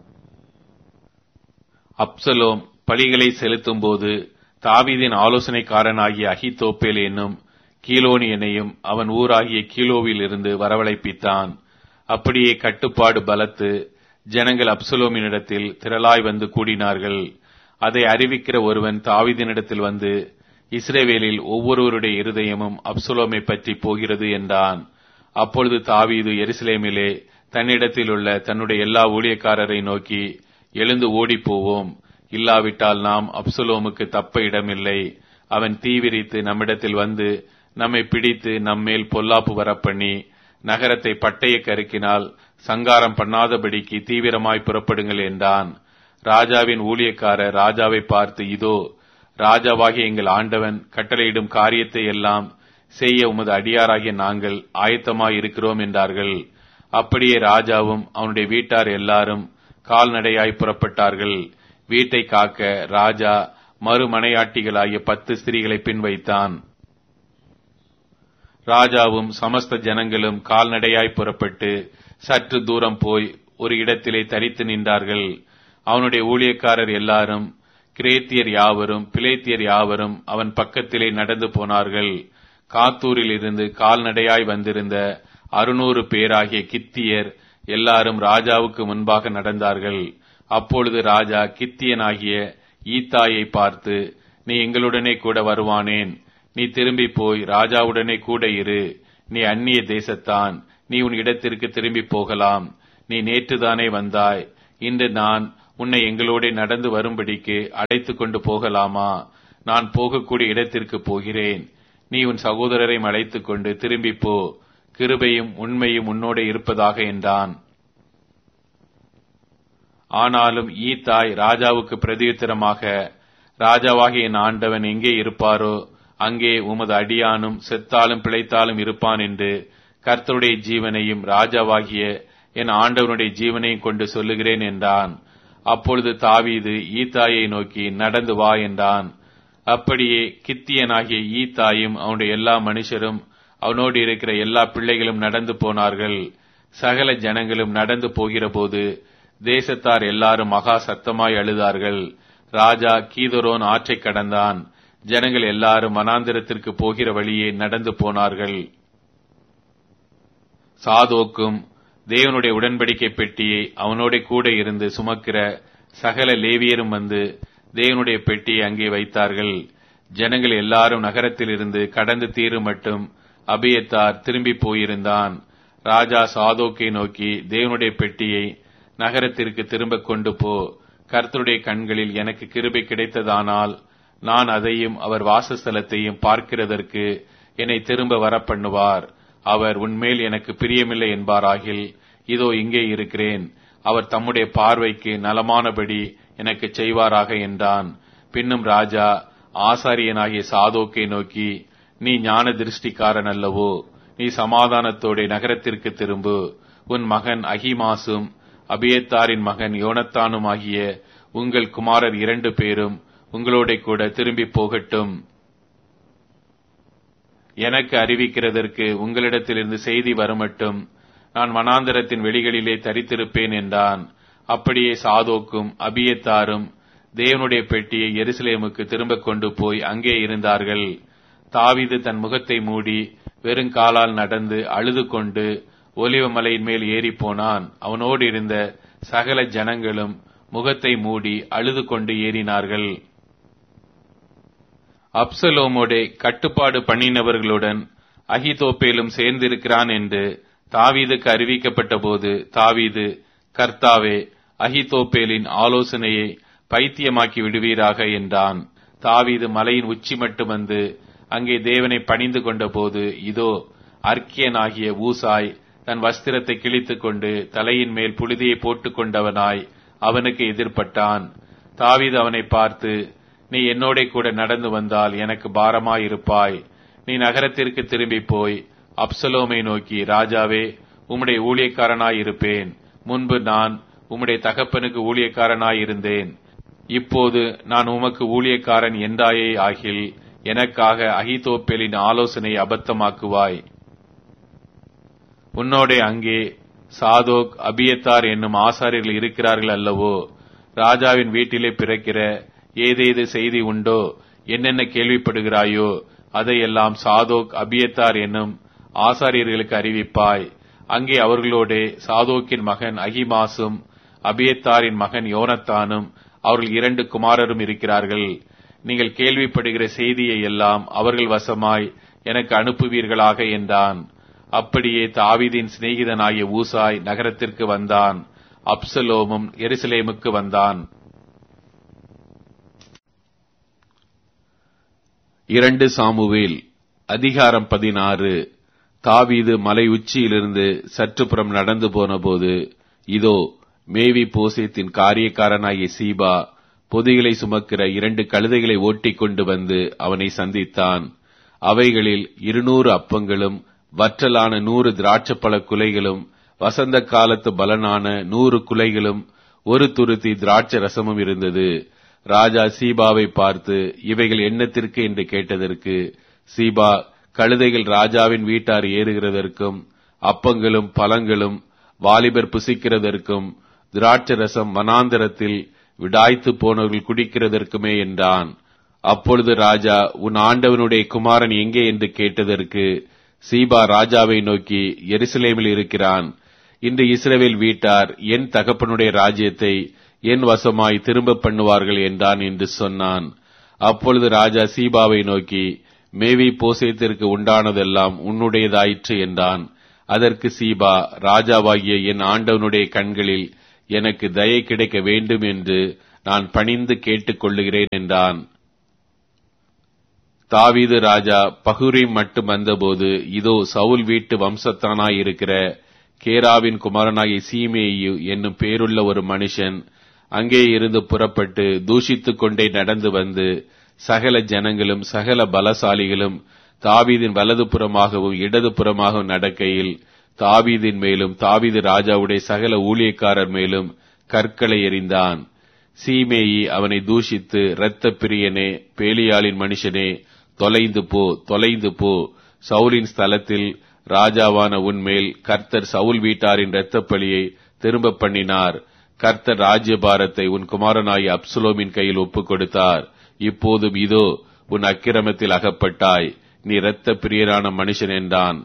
அப்சலோம் பலிகளை செலுத்தும் போது தாவீதின் ஆலோசனைக்காரனாகிய அகித்தோப்பேல் என்னும் கீலோனியனையும் அவன் ஊராகிய கீலோவில் இருந்து வரவழைப்பித்தான். அப்படியே கட்டுப்பாடு பலத்து ஜனங்கள் அப்சலோமினிடத்தில் திரளாய் வந்து கூடினார்கள். அதை அறிவிக்கிற ஒருவன் தாவீதினிடத்தில் வந்து, இஸ்ரவேலில் ஒவ்வொருவருடைய இருதயமும் அப்சலோமை பற்றி போகிறது என்றான். அப்பொழுது தாவீது எருசலேமிலே தன்னிடத்தில் உள்ள தன்னுடைய எல்லா ஊழியக்காரரை நோக்கி, எழுந்து ஓடிப்போவோம், இல்லாவிட்டால் நாம் அப்சலோமுக்கு தப்ப இடமில்லை. அவன் தீவிரித்து நம்மிடத்தில் வந்து நம்மை பிடித்து நம்மேல் பொல்லாப்பு வரப்பண்ணி நகரத்தை பட்டய கருக்கினால் சங்காரம் பண்ணாதபடிக்கு தீவிரமாய் புறப்படுங்கள் என்றான். ராஜாவின் ஊழியக்காரர் ராஜாவை பார்த்து, இதோ ராஜாவாகிய எங்கள் ஆண்டவன் கட்டளையிடும் காரியத்தை எல்லாம் செய்ய உமது அடியாராகிய நாங்கள் ஆயத்தமாய் இருக்கிறோம் என்றார்கள். அப்படியே ராஜாவும் அவனுடைய வீட்டார் எல்லாரும் கால்நடையாய் புறப்பட்டார்கள். வீட்டை காக்க ராஜா மறுமனையாட்டிகளாகிய பத்து ஸ்திரீகளை பின் வைத்தான். ராஜாவும் சமஸ்த ஜனங்களும் கால்நடையாய் புறப்பட்டு சற்று தூரம் போய் ஒரு இடத்திலே தரித்து நின்றார்கள். அவனுடைய ஊழியக்காரர் எல்லாரும், கிரேத்தியர் யாவரும் பிலேத்தியர் யாவரும் அவன் பக்கத்திலே நடந்து போனார்கள். காத்தூரில் இருந்து கால்நடையாய் வந்திருந்த அறுநூறு பேராகிய கித்தியர் எல்லாரும் ராஜாவுக்கு முன்பாக நடந்தார்கள். அப்பொழுது ராஜா கித்தியனாகிய ஈத்தாயை பார்த்து, நீ எங்களுடனே கூட வருவானேன்? நீ திரும்பி போய் ராஜாவுடனே கூட இரு. நீ அந்நிய தேசத்தான், நீ உன் இடத்திற்கு திரும்பி போகலாம். நீ நேற்றுதானே வந்தாய், இன்று நான் உன்னை எங்களோட நடந்து வரும்படிக்கு அழைத்து கொண்டு போகலாமா? நான் போகக்கூடிய இடத்திற்கு போகிறேன். நீ உன் சகோதரரை அழைத்துக் கொண்டு திரும்பி போ. கிருபையும் உண்மையும் உன்னோட இருப்பதாக என்றான். ஆனாலும் ஈத்தாய் ராஜாவுக்கு பிரதியுத்தரமாக, ராஜாவாகிய என் ஆண்டவன் எங்கே இருப்பாரோ அங்கே உமது அடியானும் செத்தாலும் பிழைத்தாலும் இருப்பான் என்று கர்த்தருடைய ஜீவனையும் ராஜாவாகிய என் ஆண்டவனுடைய ஜீவனையும் கொண்டு சொல்லுகிறேன் என்றான். அப்பொழுது தாவீது ஈத்தாயை நோக்கி, நடந்து வா என்றான். அப்படியே கித்தியனாகிய ஈத்தாயும் அவனுடைய எல்லா மனுஷரும் அவனோடு இருக்கிற எல்லா பிள்ளைகளும் நடந்து போனார்கள். சகல ஜனங்களும் நடந்து போகிற போது தேசத்தார் எல்லாரும் மகா சத்தமாய் அழுதார்கள். ராஜா கீதரோன் ஆற்றை கடந்தான். ஜனங்கள் எல்லாரும் வனாந்திரத்திற்கு போகிற வழியே நடந்து போனார்கள். சாதோக்கும் தேவனுடைய உடன்படிக்கை பெட்டியை அவனோட கூட இருந்து சுமக்கிற சகல லேவியரும் வந்து தேவனுடைய பெட்டியை அங்கே வைத்தார்கள். ஜனங்கள் எல்லாரும் நகரத்தில் இருந்து கடந்து தீரும் மட்டும் அபியத்தார் திரும்பி போயிருந்தான். ராஜா சாதோக்கை நோக்கி, தேவனுடைய பெட்டியை நகரத்திற்கு திரும்ப கொண்டு போ. கர்த்தருடைய கண்களில் எனக்கு கிருபை கிடைத்ததானால் நான் அதையும் அவர் வாசஸ்தலத்தையும் பார்க்கிறதற்கு என்னை திரும்ப வர பண்ணுவார். அவர் உன்மேல் எனக்கு பிரியமில்லை என்பாராகில், இதோ இங்கே இருக்கிறேன். அவர் தம்முடைய பார்வைக்கு நலமானபடி எனக்கு செய்வாராக என்றான். பின்னும் ராஜா ஆசாரியனாகிய சாதோக்கை நோக்கி, நீ ஞான திருஷ்டிக்காரன் அல்லவோ? நீ சமாதானத்தோட நகரத்திற்கு திரும்பு. உன் மகன் அகிமாசும் அபியத்தாரின் மகன் யோனத்தானும் ஆகிய உங்கள் குமாரர் இரண்டு பேரும் உங்களோட கூட திரும்பி போகட்டும். எனக்கு அறிவிக்கிறதற்கு உங்களிடத்திலிருந்து செய்தி வரமட்டும். நான் வனாந்தரத்தின் வெளிகளிலே தரித்திருப்பேன் என்றான். அப்படியே சாதோக்கும் அபியத்தாரும் தேவனுடைய பெட்டியை எருசலேமுக்கு திரும்ப கொண்டு போய் அங்கே இருந்தார்கள். தாவீது தன் முகத்தை மூடி வெறுங்காலால் நடந்து அழுது கொண்டு ஒலிவ மலையின் மேல் ஏறி போனான். அவனோடு இருந்த சகல ஜனங்களும் முகத்தை மூடி அழுது கொண்டு ஏறினார்கள். அப்சலோமோடே கட்டுப்பாடு பண்ணினவர்களுடன் அகிதோப்பேலும் சேர்ந்திருக்கிறான் என்று தாவீதுக்கு அறிவிக்கப்பட்ட போது தாவீது, கர்த்தாவே, அகிதோப்பேலின் ஆலோசனையை பைத்தியமாக்கி விடுவீராக என்றான். தாவீது மலையின் உச்சி மட்டும் வந்து அங்கே தேவனை பணிந்து கொண்ட போது, இதோ அர்க்கியனாகிய ஊசாய் தன் வஸ்திரத்தை கிழித்துக் கொண்டு தலையின் மேல் புழுதியை போட்டுக் கொண்டவனாய் அவனுக்கு எதிர்பட்டான். தாவீது அவனை பார்த்து, நீ என்னோட கூட நடந்து வந்தால் எனக்கு பாரமாயிருப்பாய். நீ நகரத்திற்கு திரும்பி போய் அப்சலோமை நோக்கி, ராஜாவே, உம்முடைய ஊழியக்காரனாயிருப்பேன். முன்பு நான் உம்முடைய தகப்பனுக்கு ஊழியக்காரனாயிருந்தேன். இப்போது நான் உமக்கு ஊழியக்காரன் என்றாயே ஆகில் எனக்காக அகிதோப்பேலின் ஆலோசனை அபத்தமாக்குவாய். உன்னோட அங்கே சாதோக் அபியத்தார் என்னும் ஆசாரியர்கள் இருக்கிறார்கள் அல்லவோ? ராஜாவின் வீட்டிலே பிறக்கிற ஏதேது செய்தி உண்டோ, என்னென்ன கேள்விப்படுகிறாயோ அதையெல்லாம் சாதோக் அபியத்தார் என்னும் ஆசாரியர்களுக்கு அறிவிப்பாய். அங்கே அவர்களோடே சாதோக்கின் மகன் அகிமாசும் அபியத்தாரின் மகன் யோனத்தானும் அவர்கள் இரண்டு குமாரரும் இருக்கிறார்கள். நீங்கள் கேள்விப்படுகிற செய்தியை எல்லாம் அவர்கள் வசமாய் எனக்கு அனுப்புவீர்களாக என்றான். அப்படியே தாவீதின் சிநேகிதனாகிய ஊசாய் நகரத்திற்கு வந்தான். அப்சலோமும் எருசலேமுக்கு வந்தான். இரண்டு சாமுவேல் அதிகாரம் பதினாறு. தாவீது மலை உச்சியிலிருந்து சற்றுப்புறம் நடந்து போன போது, இதோ மேவி போசேத்தின் காரியக்காரனாகிய சீபா பொதிகளை சுமக்கிற இரண்டு கழுதைகளை ஓட்டிக் கொண்டு வந்து அவனை சந்தித்தான். அவைகளில் இருநூறு அப்பங்களும் வற்றலான நூறு திராட்சப்பழ குலைகளும் வசந்த காலத்து பலனான நூறு குலைகளும் ஒரு துருத்தி திராட்சை ரசமும் இருந்தது. ராஜா சீபாவை பார்த்து, இவைகள் என்னத்திற்கு என்று கேட்டதற்கு, சீபா, கழுதைகள் ராஜாவின் வீட்டார் ஏறுகிறதற்கும் அப்பங்களும் பழங்களும் வாலிபர் புசிக்கிறதற்கும் திராட்சை ரசம் வனாந்தரத்தில் விடாய்த்து போனவர்கள் குடிக்கிறதற்குமே என்றான். அப்பொழுது ராஜா, உன் ஆண்டவனுடைய குமாரன் எங்கே என்று கேட்டதற்கு சீபா ராஜாவை நோக்கி, எருசலேமில் இருக்கிறான். இன்று இஸ்ரவேல் வீட்டார் என் தகப்பனுடைய ராஜ்யத்தை என் வசமாய் திரும்ப பண்ணுவார்கள் என்றான் என்று சொன்னான். அப்பொழுது ராஜா சீபாவை நோக்கி, மேவி போசேத்திற்கு உண்டானதெல்லாம் உன்னுடையதாயிற்று என்றான். அதற்கு சீபா, ராஜாவாகிய என் ஆண்டவனுடைய கண்களில் எனக்கு தயை கிடைக்க வேண்டும் என்று நான் பணிந்து கேட்டுக் கொள்ளுகிறேன் என்றான். தாவீது ராஜா பகுரீம் மட்டும் வந்தபோது, இதோ சவுல் வீட்டு வம்சத்தானாயிருக்கிற கேராவின் குமாரனாகிய சீமேயு என்னும் பேருள்ள ஒரு மனுஷன் அங்கே இருந்து புறப்பட்டு தூஷித்துக் கொண்டே நடந்து வந்து, சகல ஜனங்களும் சகல பலசாலிகளும் தாவீதின் வலது புறமாகவும் இடது புறமாகவும் நடக்கையில் தாவீதின் மேலும் தாவீது ராஜாவுடைய சகல ஊழியக்காரர் மேலும் கற்களை எறிந்தான். சீமேயி அவனை தூஷித்து, இரத்த பிரியனே, பேலியாளின் மனுஷனே, தொலைந்து போ, தொலைந்து போ, சவுலின் ஸ்தலத்தில் ராஜாவான உன்மேல் கர்த்தர் சவுல் வீட்டாரின் இரத்தப்பழியை திரும்ப பண்ணினார். கர்த்தர் ராஜ்யபாரத்தை உன் குமாரனாகிய அப்சலோமின் கையில் ஒப்புக் கொடுத்தார். இப்போதும் இதோ உன் அக்கிரமத்தில் அகப்பட்டாய், நீ இரத்த பிரியரான மனுஷன் என்றான்.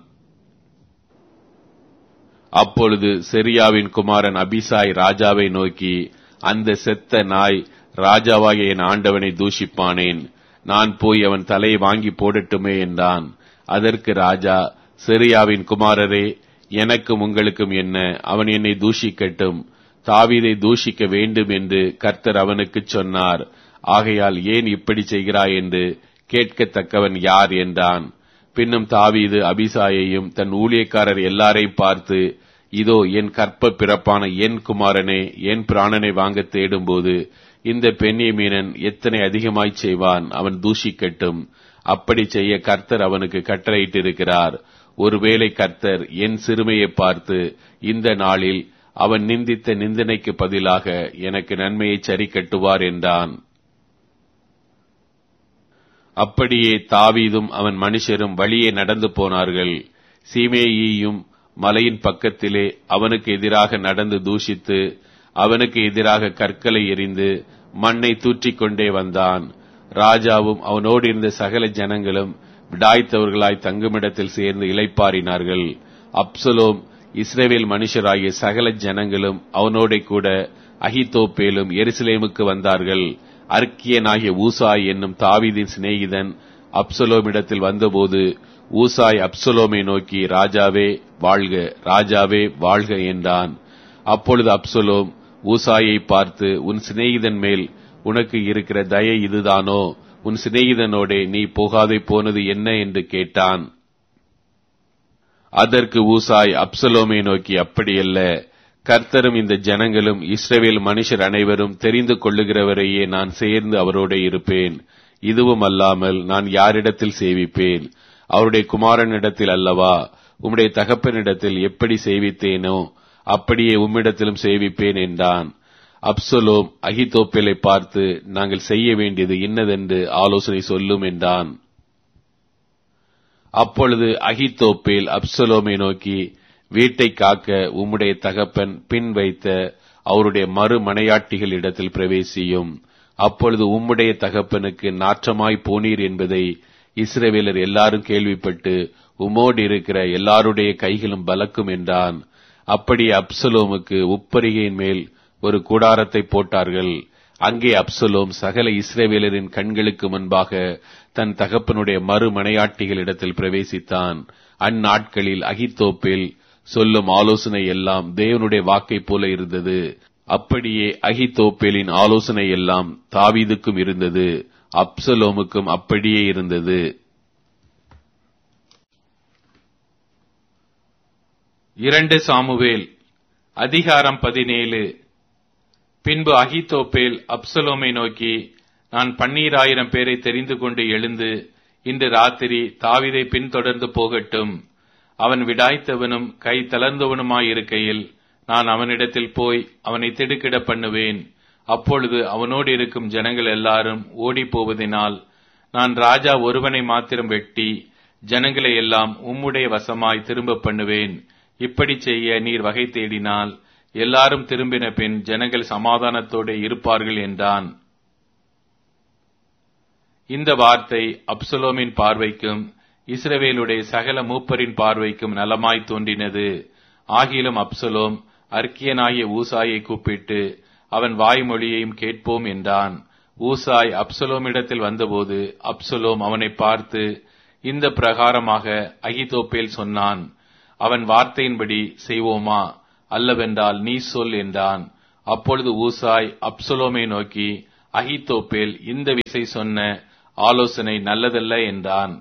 அப்பொழுது செரியாவின் குமாரன் அபிசாய் ராஜாவை நோக்கி, அந்த செத்த நாய் ராஜாவாகிய என் ஆண்டவனை தூஷிப்பானேன், நான் போய் அவன் தலையை வாங்கி போடட்டுமே என்றான். அதற்கு ராஜா, செரியாவின் குமாரரே, எனக்கும் உங்களுக்கும் என்ன, அவன் என்னை தூஷிக்கட்டும், தாவீதை தூஷிக்க வேண்டும் என்று கர்த்தர் அவனுக்கு சொன்னார். ஆகையால் ஏன் இப்படி செய்கிறாய் என்று கேட்கத்தக்கவன் யார் என்றான். பின்னும் தாவீது அபிசாயையும் தன் ஊழியக்காரர் எல்லாரையும் பார்த்து, இதோ என் கற்ப பிறப்பான என் குமாரனே, என் பிராணனை வாங்க தேடும்போது இந்த பென்யமீனன் எத்தனை அதிகமாய் செய்வான், அவன் தூஷிக்கட்டும். அப்படி செய்ய கர்த்தர் அவனுக்கு கட்டளையிட்டிருக்கிறார். ஒருவேளை கர்த்தர் என் சிறுமையை பார்த்து இந்த நாளில் அவன் நிந்தித்த நிந்தனைக்கு பதிலாக எனக்கு நன்மையை சரி கட்டுவார் என்றான். அப்படியே தாவீதும் அவன் மனுஷரும் வழியே நடந்து போனார்கள். சீமேயியும் மலையின் பக்கத்திலே அவனுக்கு எதிராக நடந்து தூஷித்து அவனுக்கு எதிராக கற்களை எறிந்து மண்ணை தூற்றிக் கொண்டே வந்தான். ராஜாவும் அவனோடு இருந்த சகல ஜனங்களும் விடாய்த்தவர்களாய் தங்குமிடத்தில் சேர்ந்து இளைப்பாறினார்கள். அப்சலோம் இஸ்ரவேல் மனுஷராகிய சகல ஜனங்களும் அவனோட கூட அகித்தோப்பேலும் எருசலேமுக்கு வந்தார்கள். அர்க்கியனாகிய ஊசாய் என்னும் தாவீதின் சிநேகிதன் அப்சலோமிடத்தில் வந்தபோது ஊசாய் அப்சலோமை நோக்கி, ராஜாவே வாழ்க, ராஜாவே வாழ்க என்றான். அப்பொழுது அப்சலோம் ஊசாயை பார்த்து, உன் சிநேகிதன் மேல் உனக்கு இருக்கிற தயை இதுதானோ? உன் சிநேகிதனோடே நீ போகாதே போனது என்ன என்று கேட்டான். அதற்கு ஊசாய் அப்சலோமை நோக்கி, அப்படியல்ல, கர்த்தரும் இந்த ஜனங்களும் இஸ்ரவேல் மனுஷர் அனைவரும் தெரிந்து கொள்ளுகிறவரையே நான் சேர்ந்து அவரோட இருப்பேன். இதுவும் அல்லாமல் நான் யாரிடத்தில் சேவிப்பேன்? அவருடைய குமாரனிடத்தில் அல்லவா? உம்முடைய தகப்பனிடத்தில் எப்படி சேவித்தேனோ அப்படியே உம்மிடத்திலும் சேவிப்பேன் என்றான். அப்சலோம் அகித்தோப்பேலை பார்த்து, நாங்கள் செய்ய வேண்டியது இன்னதென்று ஆலோசனை சொல்லும் என்றான். அப்பொழுது அகித்தோப்பேல் அப்சலோமை நோக்கி, வீட்டை காக்க உம்முடைய தகப்பன் பின் வைத்த அவருடைய மறு மனையாட்டிகள் இடத்தில் பிரவேசியும். அப்பொழுது உம்முடைய தகப்பனுக்கு நாற்றமாய் போனீர் என்பதை இஸ்ரவேலர் எல்லாரும் கேள்விப்பட்டு உம்மோடு இருக்கிற எல்லாருடைய கைகளும் பலக்கும் என்றான். அப்படி அப்சலோமுக்கு உப்பரிகையின் மேல் ஒரு கூடாரத்தை போட்டார்கள். அங்கே அப்சலோம் சகல இஸ்ரவேலரின் கண்களுக்கு முன்பாக தன் தகப்பனுடைய மறு மனையாட்டிகளிடத்தில் பிரவேசித்தான். அந்நாட்களில் அகித்தோப்பேல் சொல்லும் ஆலோசனை எல்லாம் தேவனுடைய வாக்கை போல இருந்தது. அப்படியே அகித்தோப்பேலின் ஆலோசனை எல்லாம் தாவீதுக்கும் இருந்தது, அப்சலோமுக்கும் அப்படியே இருந்தது. இரண்டு சாமுவேல் அதிகாரம் பதினேழு. பின்பு அகித்தோப்பேல் அப்சலோமை நோக்கி, நான் பன்னீராயிரம் பேரை தெரிந்து கொண்டு எழுந்து இன்று ராத்திரி தாவீதை பின்தொடர்ந்து போகட்டும். அவன் விடாய்த்தவனும் கை தளர்ந்தவனுமாயிருக்கையில் நான் அவனிடத்தில் போய் அவனை திடுக்கிட பண்ணுவேன். அப்பொழுது அவனோடு இருக்கும் ஜனங்கள் எல்லாரும் ஓடி போவதினால் நான் ராஜா ஒருவனை மாத்திரம் வெட்டி ஜனங்களை எல்லாம் உம்முடைய வசமாய் திரும்ப பண்ணுவேன். இப்படி செய்ய நீர் வகை தேடினால் எல்லாரும் திரும்பின பின் ஜனங்கள் சமாதானத்தோடு இருப்பார்கள் என்றான். இந்த வார்த்தை அப்சலோமின் பார்வைக்கும் இஸ்ரவேலுடைய சகல மூப்பரின் பார்வைக்கும் நலமாய் தோன்றினது. ஆகிலும் அப்சலோம் அர்க்கியனாகிய ஊசாயை கூப்பிட்டு அவன் வாய்மொழியையும் கேட்போம் என்றான். ஊசாய் அப்சலோமிடத்தில் வந்தபோது அப்சலோம் அவனை பார்த்து, இந்த பிரகாரமாக அகித்தோப்பேல் சொன்னான், அவன் வார்த்தையின்படி செய்வோமா? அல்லவென்றால் நீ சொல் என்றான். அப்பொழுது ஊசாய் அப்சலோமை நோக்கி, அகித்தோப்பேல் இந்த விசை சொன்ன ஆலோசனை நல்லதல்ல என்றான்.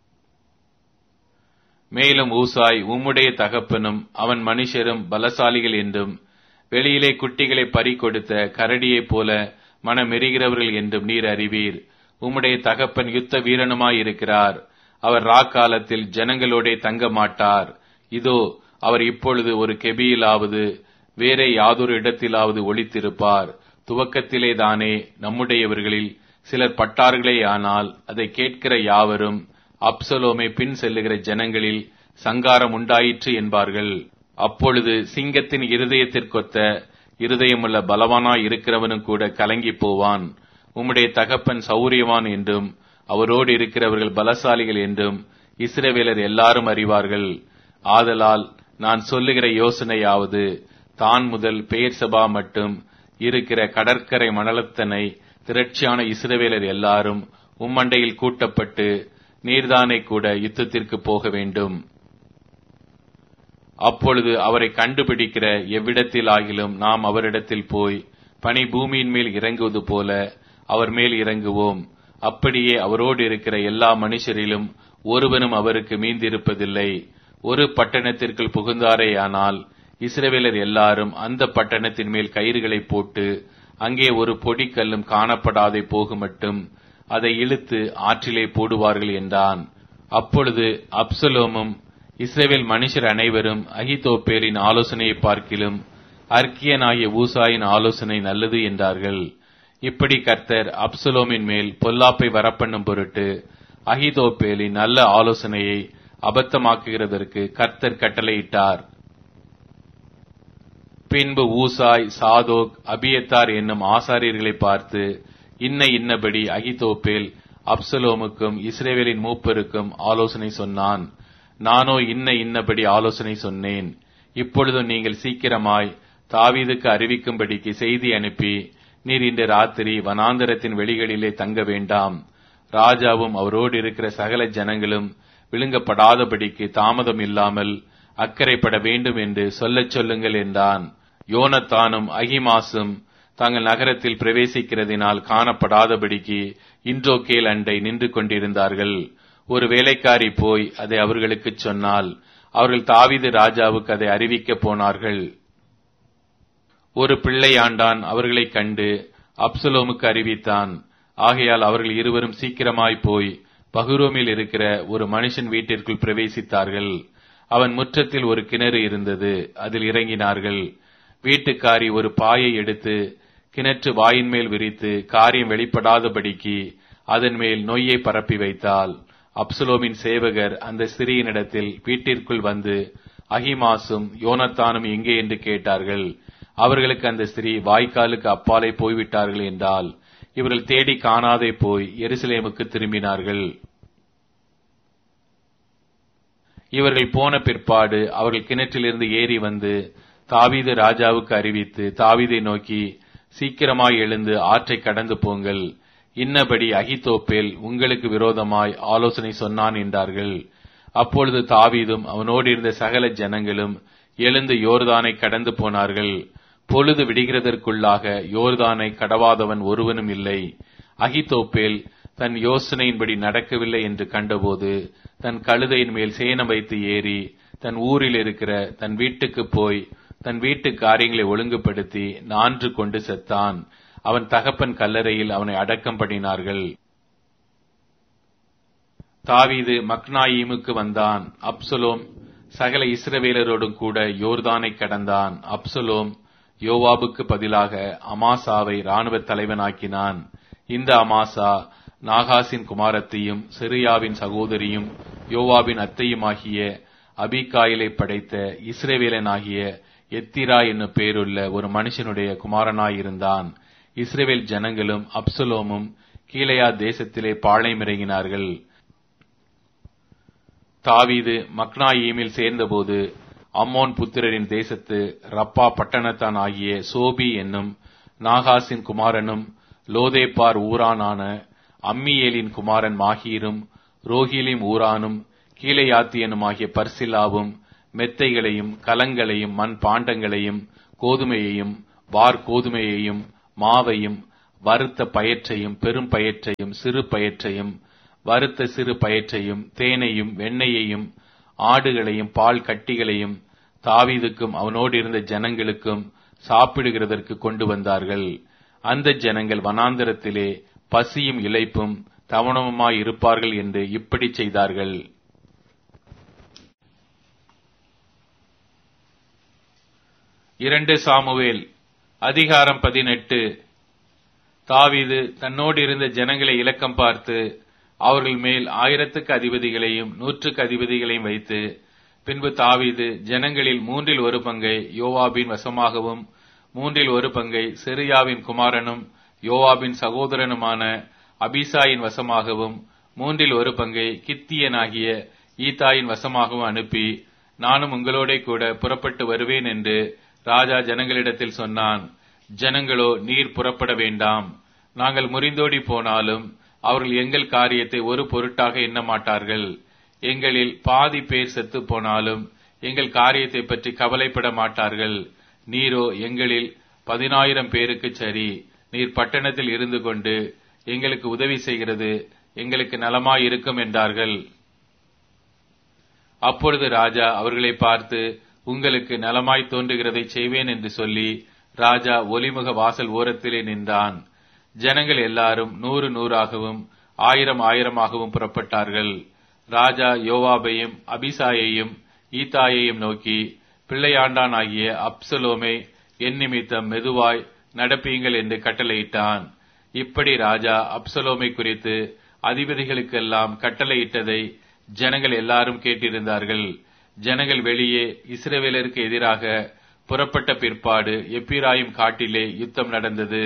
மேலும் ஊசாய், உம்முடைய தகப்பனும் அவன் மனுஷரும் பலசாலிகள் என்றும் வெளியிலே குட்டிகளை பறி கொடுத்த கரடியைப் போல மனமெரிகிறவர்கள் என்றும் நீர் அறிவீர். உம்முடைய தகப்பன் யுத்த வீரனுமாயிருக்கிறார். அவர் ராக்காலத்தில் ஜனங்களோடே தங்க மாட்டார். இதோ, அவர் இப்பொழுது ஒரு கெபியிலாவது வேறே யாதொரு இடத்திலாவது ஒளித்திருப்பார். துவக்கத்திலே தானே நம்முடையவர்களில் சிலர் பட்டார்களேயானால் அதை கேட்கிற யாவரும் அப்சலோமை பின் செல்லுகிற ஜனங்களில் சங்காரம் உண்டாயிற்று என்பார்கள். அப்பொழுது சிங்கத்தின் இருதயத்திற்கொத்த இருதயமுள்ள பலவானாய் இருக்கிறவனும் கூட கலங்கி போவான். உம்முடைய தகப்பன் சௌரியவான் என்றும் அவரோடு இருக்கிறவர்கள் பலசாலிகள் என்றும் இஸ்ரவேலர் எல்லாரும் அறிவார்கள். ஆதலால் நான் சொல்லுகிற யோசனையாவது, தான் முதல் பெயர்சபா மட்டும் இருக்கிற கடற்கரை மணலத்தனை திரட்சியான இஸ்ரவேலர் எல்லாரும் உம்மண்டையில் கூட்டப்பட்டு நீர்தானே கூட யுத்தத்திற்கு போக வேண்டும். அப்பொழுது அவரை கண்டுபிடிக்கிற எவ்விடத்தில் ஆகிலும் நாம் அவரிடத்தில் போய் பனி பூமியின் மேல் இறங்குவது போல அவர் மேல் இறங்குவோம். அப்படியே அவரோடு இருக்கிற எல்லா மனுஷரிலும் ஒருவனும் அவருக்கு மீந்திருப்பதில்லை. ஒரு பட்டணத்திற்குள் புகுந்தாரேயானால் இஸ்ரவேலர் எல்லாரும் அந்த பட்டணத்தின் மேல் கயிறுகளை போட்டு அங்கே ஒரு பொடிக்கல்லும் காணப்படாதே போகுமட்டும் அதை இழுத்து ஆற்றிலே போடுவார்கள் என்றான். அப்பொழுது அப்சலோமும் இஸ்ரவேல் மனுஷர் அனைவரும் அகித்தோப்பேலின் ஆலோசனையை பார்க்கிலும் அர்க்கியனாகிய ஊசாயின் ஆலோசனை நல்லது என்றார்கள். இப்படி கர்த்தர் அப்சலோமின் மேல் பொல்லாப்பை வரப்பண்ணும் பொருட்டு அகித்தோப்பேலின் நல்ல ஆலோசனையை அபத்தமாக்குகிறதற்கு கர்த்தர் கட்டளையிட்டார். பின்பு ஊசாய், சாதோக், அபியத்தார் என்னும் ஆசாரியர்களை பார்த்து, இன்ன இன்னபடி அகித்தோப்பேல் அப்சலோமுக்கும் இஸ்ரவேலின் மூப்பருக்கும் ஆலோசனை சொன்னான். நானோ இன்ன இன்னபடி ஆலோசனை சொன்னேன். இப்பொழுது நீங்கள் சீக்கிரமாய் தாவீதுக்கு அறிவிக்கும்படிக்கு செய்தி அனுப்பி, நீர் இன்று ராத்திரி வனாந்தரத்தின் வெளிகளிலே தங்க வேண்டாம். ராஜாவும் அவரோடு இருக்கிற சகல ஜனங்களும் விழுங்கப்படாதபடிக்கு தாமதம் இல்லாமல் அக்கறைப்பட வேண்டும் என்று சொல்லச் சொல்லுங்கள் என்றான். யோனத்தானும் அகிமாசும் தாங்கள் நகரத்தில் பிரவேசிக்கிறதினால் காணப்படாதபடிக்கு இன்றோக்கேல் அண்டை நின்று கொண்டிருந்தார்கள். ஒரு வேலைக்காரி போய் அதை அவர்களுக்கு சொன்னால் அவர்கள் தாவீது ராஜாவுக்கு அதை அறிவிக்க போனார்கள். ஒரு பிள்ளையாண்டான் அவர்களை கண்டு அப்சலோமுக்கு அறிவித்தான். ஆகையால் அவர்கள் இருவரும் சீக்கிரமாய் போய் பகுரோமில் இருக்கிற ஒரு மனுஷன் வீட்டிற்குள் பிரவேசித்தார்கள். அவன் முற்றத்தில் ஒரு கிணறு இருந்தது. அதில் இறங்கினார்கள். வீட்டுக்காரி ஒரு பாயை எடுத்து கிணற்று வாயின் மேல் விரித்து காரியம் வெளிப்படாதபடிக்கு அதன் மேல் நொய்யை பரப்பி வைத்தாள். அப்சலோமின் சேவகர் அந்த ஸ்திரீயினிடத்தில் வீட்டிற்குள் வந்து அகிமாசும் யோனத்தானும் எங்கே என்று கேட்டார்கள். அவர்களுக்கு அந்த ஸ்திரீ வாய்க்காலுக்கு அப்பாலே போய்விட்டார்கள் என்றால் இவர்கள் தேடி காணாதே போய் எருசலேமுக்கு திரும்பினார்கள். இவர்கள் போன பிற்பாடு அவர்கள் கிணற்றிலிருந்து ஏறி வந்து தாவீது ராஜாவுக்கு அறிவித்து, தாவீதை நோக்கி, சீக்கிரமாய் எழுந்து ஆற்றை கடந்து போங்கள். இன்னபடி அகித்தோப்பேல் உங்களுக்கு விரோதமாய் ஆலோசனை சொன்னான் என்றார்கள். அப்பொழுது தாவீதும் அவனோடு இருந்த சகல ஜனங்களும் எழுந்து யோர்தானை கடந்து போனார்கள். பொழுது விடுகிறதற்குள்ளாக யோர்தானை கடவாதவன் ஒருவனும் இல்லை. அகித்தோப்பேல் தன் யோசனையின்படி நடக்கவில்லை என்று கண்டபோது தன் கழுதையின் மேல் சேணம் வைத்து ஏறி தன் ஊரில் இருக்கிற தன் வீட்டுக்கு போய் தன் வீட்டு காரியங்களை ஒழுங்குபடுத்தி நான்று கொண்டு செத்தான். அவன் தகப்பன் கல்லறையில் அவனை அடக்கம் பண்ணினார்கள். தாவீது மக்னாயீமுக்கு வந்தான். அப்சலோம் சகல இஸ்ரவேலரோடும் கூட யோர்தானை கடந்தான். அப்சலோம் யோவாபுக்கு பதிலாக அமாசாவை இராணுவ தலைவனாக்கினான். இந்த அமாசா நாகாசின் குமாரத்தையும் செருயாவின் சகோதரியும் யோவாபின் அத்தையுமாகிய அபிகாயிலை படைத்த இஸ்ரவேலனாகிய எத்திரா என்னும் பேருள்ள ஒரு மனுஷனுடைய குமாரனாயிருந்தான். இஸ்ரவேல் ஜனங்களும் அப்சலோமும் கீலேயா தேசத்திலே பாளையமிறங்கினார்கள். தாவீது மக்னாயீமில் சேர்ந்தபோது அம்மோன் புத்திரரின் தேசத்து ரப்பா பட்டணத்தான் ஆகிய சோபி என்னும் நாகாசின் குமாரனும் லோதேபார் ஊரானான அம்மியேலின் குமாரன் மாகீரும் ரோகிலிம் ஊரானும் கீலேயாத்தியனுமாகிய பர்சிலாவும் மெத்தைகளையும் கலங்களையும் மண் பாண்டங்களையும் கோதுமையையும் வார் கோதுமையையும் மாவையும் வறுத்த பயற்றையும் பெரும் பயற்றையும் சிறு பயற்றையும் வறுத்த சிறு பயற்றையும் தேனையும் வெண்ணெயையும் ஆடுகளையும் பால் கட்டிகளையும் தாவீதுக்கும் அவனோடு இருந்த ஜனங்களுக்கும் சாப்பிடுகிறதற்கு கொண்டு வந்தார்கள். அந்த ஜனங்கள் வனாந்தரத்திலே பசியும் இளைப்பும் தவணமுமாய் இருப்பார்கள் என்று இப்படி செய்தார்கள். இரண்டு சாமுவேல் அதிகாரம் பதினெட்டு. தாவீது தன்னோடு இருந்த ஜனங்களை இலக்கம் பார்த்து அவர்கள் மேல் ஆயிரத்துக்கு அதிபதிகளையும் நூற்றுக்கு அதிபதிகளையும் வைத்து, பின்பு தாவீது ஜனங்களில் மூன்றில் ஒரு பங்கை யோவாபின் வசமாகவும் மூன்றில் ஒரு பங்கை செருயாவின் குமாரனும் யோவாபின் சகோதரனுமான அபிசாயின் வசமாகவும் மூன்றில் ஒரு பங்கை கித்தியனாகிய ஈத்தாயின் வசமாகவும் அனுப்பி, நானும் உங்களோட கூட புறப்பட்டு வருவேன் என்று ராஜா ஜனங்களிடத்தில் சொன்னான். ஜனங்களோ, நீர் புறப்பட வேண்டாம், நாங்கள் முறிந்தோடி போனாலும் அவர்கள் எங்கள் காரியத்தை ஒரு பொருட்டாக எண்ண மாட்டார்கள். எங்களில் பாதி பேர் செத்து போனாலும் எங்கள் காரியத்தை பற்றி கவலைப்பட மாட்டார்கள். நீரோ எங்களில் பதினாயிரம் பேருக்கு சரி, நீர் பட்டணத்தில் இருந்து கொண்டு எங்களுக்கு உதவி செய்கிறது எங்களுக்கு நலமாயிருக்கும் என்றார்கள். அப்பொழுது ராஜா அவர்களை பார்த்து, உங்களுக்கு நலமாய் தோன்றுகிறதை செய்வேன் என்று சொல்லி ராஜா ஒலிமுக வாசல் ஓரத்திலே நின்றான். ஜனங்கள் எல்லாரும் நூறு நூறாகவும் ஆயிரம் ஆயிரமாகவும் புறப்பட்டார்கள். ராஜா யோவாபையும் அபிசாயையும் ஈத்தாயையும் நோக்கி, பிள்ளையாண்டான் ஆகிய அப்சலோமை என் நிமித்தம் மெதுவாய் நடப்பீங்கள் என்று கட்டளையிட்டான். இப்படி ராஜா அப்சலோமை குறித்து அதிபதிகளுக்கெல்லாம் கட்டளையிட்டதை ஜனங்கள் எல்லாரும் கேட்டிருந்தார்கள். ஜனங்கள் வெளியே இஸ்ரவேலருக்கு எதிராக புறப்பட்ட பிற்பாடு எப்பிராயிம் காட்டிலே யுத்தம் நடந்தது.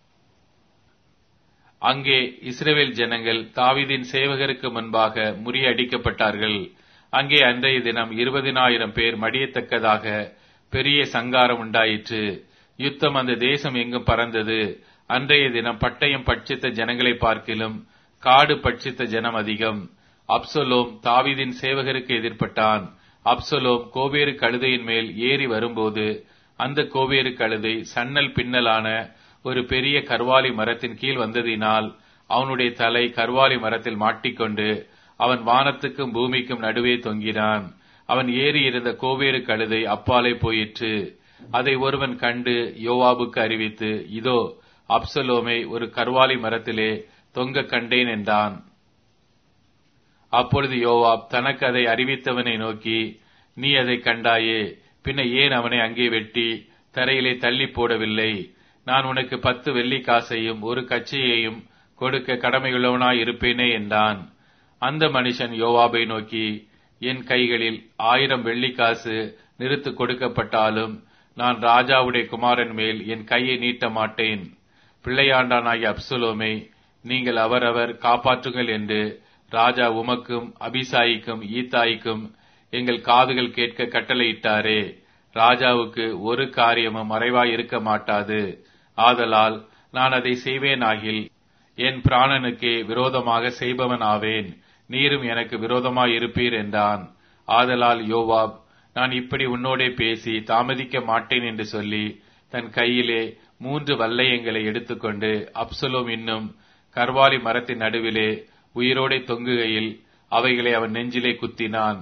அங்கே இஸ்ரவேல் ஜனங்கள் தாவீதின் சேவகருக்கு முன்பாக முறியடிக்கப்பட்டார்கள். அங்கே அன்றைய தினம் இருபதினாயிரம் பேர் மடியத்தக்கதாக பெரிய சங்காரம் உண்டாயிற்று. யுத்தம் அந்த தேசம் எங்கும் பறந்தது. அன்றைய தினம் பட்டயம் பட்சித்த ஜனங்களை பார்க்கிலும் காடு பட்சித்த ஜனம் அதிகம். அப்சலோம் தாவீதின் சேவகருக்கு எதிர்ப்பட்டான். அப்சலோம் கோவேறு கழுதையின் மேல் ஏறி வரும்போது அந்த கோவேறு கழுதை சன்னல் பின்னலான ஒரு பெரிய கர்வாலி மரத்தின் கீழ் வந்ததினால் அவனுடைய தலை கர்வாலி மரத்தில் மாட்டிக்கொண்டு அவன் வானத்துக்கும் பூமிக்கும் நடுவே தொங்கினான். அவன் ஏறி இருந்த கோவேறு கழுதை அப்பாலே போயிற்று. அதை ஒருவன் கண்டு யோவாபுக்கு அறிவித்து, இதோ அப்சலோமை ஒரு கர்வாலி மரத்திலே தொங்க கண்டேன் என்றான். அப்பொழுது யோவாப் தனக்கு அதை அறிவித்தவனை நோக்கி, நீ அதை கண்டாயே, பின்ன ஏன் அவனை அங்கே வெட்டி தரையிலே தள்ளி போடவில்லை? நான் உனக்கு பத்து வெள்ளி காசையும் ஒரு கச்சையையும் கொடுக்க கடமையுள்ளவனாய் இருப்பேனே என்றான். அந்த மனுஷன் யோவாபை நோக்கி, என் கைகளில் ஆயிரம் வெள்ளிக்காசு நிறுத்து கொடுக்கப்பட்டாலும் நான் ராஜாவுடைய குமாரன் மேல் என் கையை நீட்ட மாட்டேன். பிள்ளையாண்டானாகிய அப்சலோமை நீங்கள் அவரவர் காப்பாற்றுங்கள் என்று ராஜா உமக்கும் அபிசாயிக்கும் ஈத்தாய்க்கும் எங்கள் காதுகள் கேட்க கட்டளையிட்டாரே. ராஜாவுக்கு ஒரு காரியமும் மறைவாய் இருக்க மாட்டாது. ஆதலால் நான் அதை செய்வேனாகில் என் பிராணனுக்கே விரோதமாக செய்பவன் ஆவேன். நீரும் எனக்கு விரோதமாய் இருப்பீர் என்றான். ஆதலால் யோவாப், நான் இப்படி உன்னோடே பேசி தாமதிக்க மாட்டேன் என்று சொல்லி தன் கையிலே மூன்று வல்லையங்களை எடுத்துக்கொண்டு அப்சலோம் இன்னும் கர்வாலி மரத்தின் நடுவிலே உயிரோடே தொங்குகையில் அவைகளை அவன் நெஞ்சிலே குத்தினான்.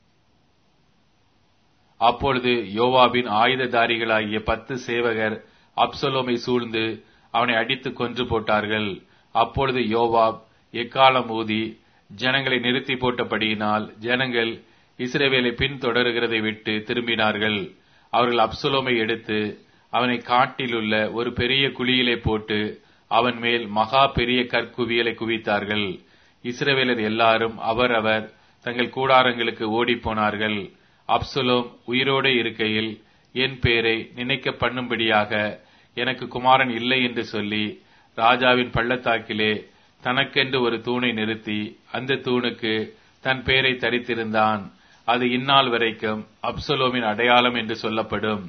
அப்பொழுது யோவாபின் ஆயுததாரிகளாகிய பத்து சேவகர் அப்சலோமை சூழ்ந்து அவனை அடித்து கொன்று போட்டார்கள். அப்பொழுது யோவாப் எக்காலம் ஊதி ஜனங்களை நிறுத்தி போட்டபடியினால் ஜனங்கள் இஸ்ரவேலை பின்தொடருகிறதை விட்டு திரும்பினார்கள். அவர்கள் அப்சலோமை எடுத்து அவனை காட்டிலுள்ள ஒரு பெரிய குழியிலே போட்டு அவன் மேல் மகா பெரிய கற்குவியலை குவித்தார்கள். இஸ்ரவேலர் எல்லாரும் அவரவர் தங்கள் கூடாரங்களுக்கு ஓடிப்போனார்கள். அப்சலோம் உயிரோடு இருக்கையில் என் பேரை நினைக்க பண்ணும்படியாக எனக்கு குமாரன் இல்லை என்று சொல்லி ராஜாவின் பள்ளத்தாக்கிலே தனக்கென்று ஒரு தூணை நிறுத்தி அந்த தூணுக்கு தன் பேரை தரித்திருந்தான். அது இந்நாள் வரைக்கும் அப்சலோமின் அடையாளம் என்று சொல்லப்படும்.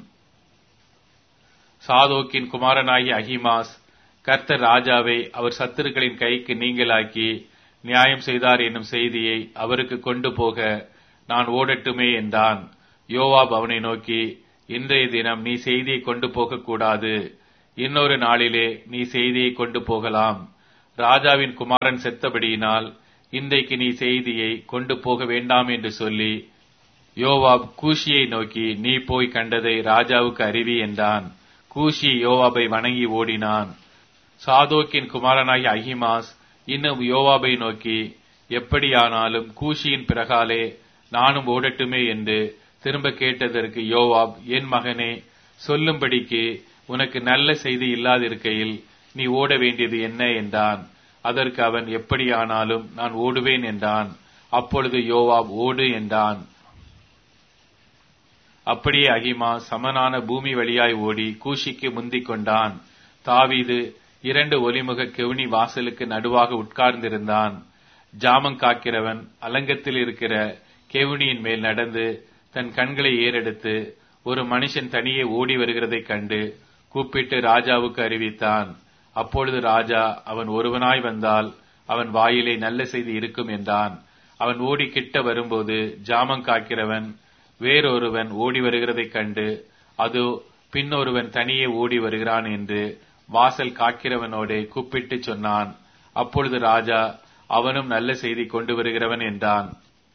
சாதோக்கின் குமாரனாகிய அகிமாஸ் கர்த்தர் ராஜாவை அவர் சத்துருக்களின் கைக்கு நீங்களாக்கி நியாயம் செய்தார் என்னும் செய்தியை அவருக்கு கொண்டு போக நான் ஓடட்டுமே என்றான். யோவாப் அவனை நோக்கி, இன்றைய தினம் நீ செய்தியை கொண்டு போகக்கூடாது, இன்னொரு நாளிலே நீ செய்தியை கொண்டு போகலாம். ராஜாவின் குமாரன் செத்தபடியினால் இன்றைக்கு நீ செய்தியை கொண்டு போக வேண்டாம் என்று சொல்லி யோவாப் கூஷியை நோக்கி, நீ போய் கண்டதை ராஜாவுக்கு அறிவி என்றான். கூஷி யோவாபை வணங்கி ஓடினான். சாதோக்கின் குமாரனாகிய அகிமாஸ் இன்னும் யோவாபை நோக்கி, எப்படியானாலும் கூஷியின் பிறகாலே நானும் ஓடட்டுமே என்று திரும்ப கேட்டதற்கு யோவாப், என் மகனே, சொல்லும்படிக்கு உனக்கு நல்ல செய்தி இல்லாதிருக்கையில் நீ ஓட வேண்டியது என்ன என்றான். அதற்கு அவன், எப்படியானாலும் நான் ஓடுவேன் என்றான். அப்பொழுது யோவாப், ஓடு என்றான். அப்படியே அகிமா சமனான பூமி வழியாய் ஓடி கூஷிக்கு முந்திக் கொண்டான். தாவீது இரண்டு ஒலிமுக கெவுனி வாசலுக்கு நடுவாக உட்கார்ந்திருந்தான். ஜாமம் காக்கிறவன் அலங்கத்தில் இருக்கிற கெவுனியின் மேல் நடந்து தன் கண்களை ஏறெடுத்து ஒரு மனுஷன் தனியே ஓடி வருகிறதைக் கண்டு கூப்பிட்டு ராஜாவுக்கு அறிவித்தான். அப்பொழுது ராஜா, அவன் ஒருவனாய் வந்தால் அவன் வாயிலே நல்ல செய்தி இருக்கும் என்றான். அவன் ஓடி கிட்ட வரும்போது ஜாமம் காக்கிறவன் வேறொருவன் ஓடி வருகிறதைக் கண்டு, அதோ பின்னொருவன் தனியே ஓடி வருகிறான் என்று வாசல் காக்கிறவனோடே கூப்பிட்டு சொன்னான். அப்பொழுது ராஜா, அவனும் நல்ல செய்தி கொண்டு வருகிறவன் என்றான்.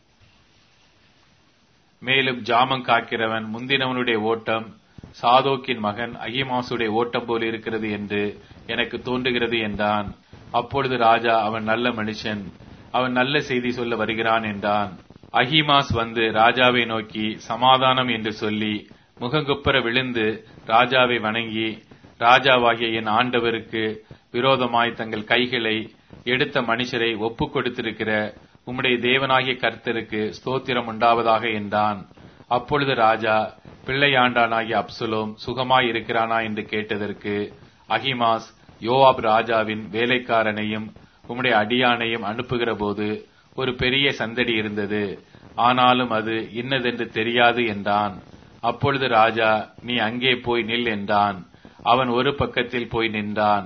மேலும் ஜாமம் காக்கிறவன், முந்தினவனுடைய ஓட்டம் சாதோக்கின் மகன் அகிமாசுடைய ஓட்டம் போல் இருக்கிறது என்று எனக்கு தோன்றுகிறது என்றான். அப்பொழுது ராஜா, அவன் நல்ல மனுஷன், அவன் நல்ல செய்தி சொல்ல வருகிறான் என்றான். அகிமாஸ் வந்து ராஜாவை நோக்கி சமாதானம் என்று சொல்லி முகங்குப்புற விழுந்து ராஜாவை வணங்கி, ராஜாவாகிய என் ஆண்டவருக்கு விரோதமாய் தங்கள் கைகளை எடுத்த மனுஷரை ஒப்புக் கொடுத்திருக்கிற உம்முடைய தேவனாகிய கர்த்தருக்கு ஸ்தோத்திரம் உண்டாவதாக என்றான். அப்பொழுது ராஜா, பிள்ளையாண்டானாகிய அப்சலோம் சுகமாய் இருக்கிறானா என்று கேட்டதற்கு அகிமாஸ், யோவாப் ராஜாவின் வேலைக்காரனையும் உம்முடைய அடியானையும் அனுப்புகிற போது ஒரு பெரிய சந்தடி இருந்தது, ஆனாலும் அது இன்னதென்று தெரியாது என்றான். அப்பொழுது ராஜா, நீ அங்கே போய் நில் என்றான். அவன் ஒரு பக்கத்தில் போய் நின்றான்.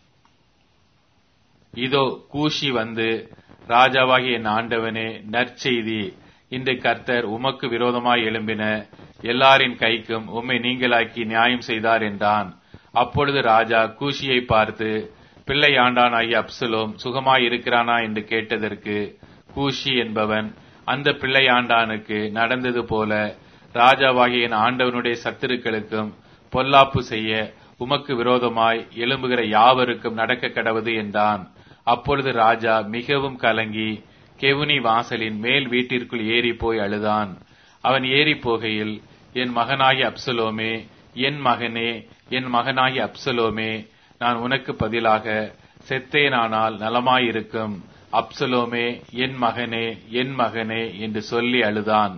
இதோ கூஷி வந்து, ராஜாவாகிய என் ஆண்டவனே, நற்செய்தி, இன்று கர்த்தர் உமக்கு விரோதமாய் எழும்பின எல்லாரின் கைக்கும் உம்மை நீங்களாக்கி நியாயம் செய்தார் என்றான். அப்பொழுது ராஜா கூஷியை பார்த்து, பிள்ளை ஆண்டானாகிய அப்சலோம் சுகமாய் இருக்கிறானா என்று கேட்டதற்கு கூஷி என்பவன், அந்த பிள்ளை ஆண்டானுக்கு நடந்தது போல ராஜாவாகிய என் ஆண்டவனுடைய சத்துருக்களுக்கும் பொல்லாப்பு செய்ய உமக்கு விரோதமாய் எழும்புகிற யாவருக்கும் நடக்க கடவது என்றான். அப்பொழுது ராஜா மிகவும் கலங்கி கெவுனி வாசலின் மேல் வீட்டிற்குள் ஏறி போய் அழுதான். அவன் ஏறி போகையில், என் மகனாகிய அப்சலோமே, என் மகனே, என் மகனாகிய அப்சலோமே, நான் உனக்கு பதிலாக செத்தேனானால் நலமாயிருக்கும். அப்சலோமே, என் மகனே, என் மகனே என்று சொல்லி அழுதான்.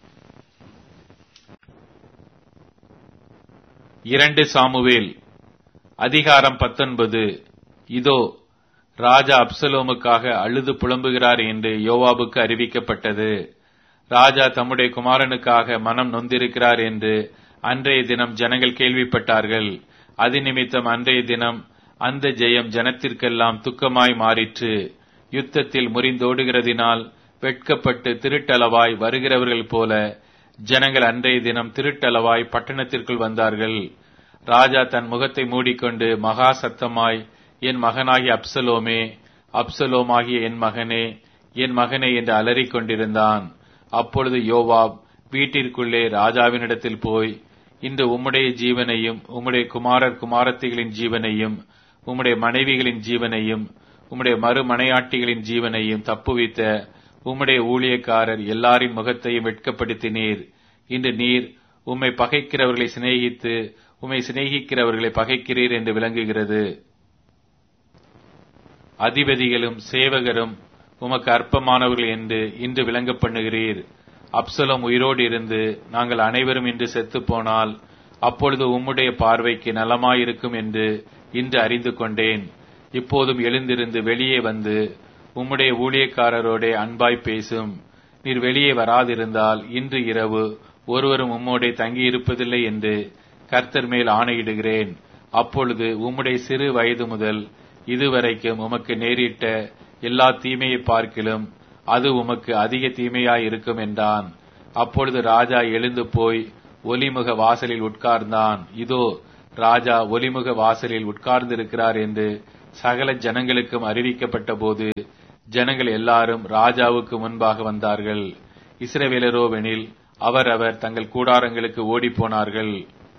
இரண்டு சாமுவேல் அதிகாரம் பத்தொன்பது. இதோ ராஜா அப்சலோமுக்காக அழுது புலம்புகிறார் என்று யோவாபுக்கு அறிவிக்கப்பட்டது. ராஜா தம்முடைய குமாரனுக்காக மனம் நொந்திருக்கிறார் என்று அன்றைய தினம் ஜனங்கள் கேள்விப்பட்டார்கள். அது நிமித்தம் அன்றைய தினம் அந்த ஜெயம் ஜனத்திற்கெல்லாம் துக்கமாய் மாறிற்று. யுத்தத்தில் முறிந்தோடுகிறதினால் வெட்கப்பட்டு திருட்டளவாய் வருகிறவர்கள் போல ஜனங்கள் அன்றைய தினம் திருட்டளவாய் பட்டணத்திற்குள் வந்தார்கள். ராஜா தன் முகத்தை மூடிக்கொண்டு மகா சத்தமாய், என் மகனாகிய அப்சலோமே, அப்சலோமாகிய என் மகனே, என் மகனே என்று அலறிக் கொண்டிருந்தான். அப்பொழுது யோவாப் வீட்டிற்குள்ளே ராஜாவினிடத்தில் போய், இன்று உம்முடைய ஜீவனையும் உம்முடைய குமாரர் குமாரத்திகளின் ஜீவனையும் உம்முடைய மனைவிகளின் ஜீவனையும் உம்முடைய மறுமனையாட்டிகளின் ஜீவனையும் தப்புவித்த உம்முடைய ஊழியக்காரர் எல்லாரின் முகத்தையும் வெட்கப்படுத்தினீர். இன்று நீர் உம்மை பகைக்கிறவர்களை சிநேகித்து உம்மை சிநேகிக்கிறவர்களை பகைக்கிறீர் என்று விளங்குகிறது. அதிபதிகளும் சேவகரும் உமக்கு அற்பமானவர்கள் என்று இன்று விளங்க பண்ணுகிறீர். அப்சலோம் உயிரோடு இருந்து நாங்கள் அனைவரும் இன்று செத்து போனால் அப்பொழுது உம்முடைய பார்வைக்கு நலமாயிருக்கும் என்று இன்று அறிந்து கொண்டேன். இப்போதும் எழுந்திருந்து வெளியே வந்து உம்முடைய ஊழியக்காரரோட அன்பாய் பேசும். நீர் வெளியே வராதிருந்தால் இன்று இரவு ஒருவரும் உம்மோடே தங்கியிருப்பதில்லை என்று கர்த்தர் மேல் ஆணையிடுகிறேன். அப்பொழுது உம்முடைய சிறு வயது முதல் இதுவரைக்கும் உமக்கு நேரிட்ட எல்லா தீமையை பார்க்கிலும் அது உமக்கு அதிக தீமையாய் இருக்கும் என்றான். அப்பொழுது ராஜா எழுந்து போய் ஒலிமுக வாசலில் உட்கார்ந்தான். இதோ ராஜா ஒலிமுக வாசலில் உட்கார்ந்திருக்கிறார் என்று சகல ஜனங்களுக்கும் அறிவிக்கப்பட்ட போது ஜனங்கள் எல்லாரும் ராஜாவுக்கு முன்பாக வந்தார்கள். இஸ்ரவேலரோவெனில் அவரவர் தங்கள் கூடாரங்களுக்கு ஓடிப்போனார்கள்.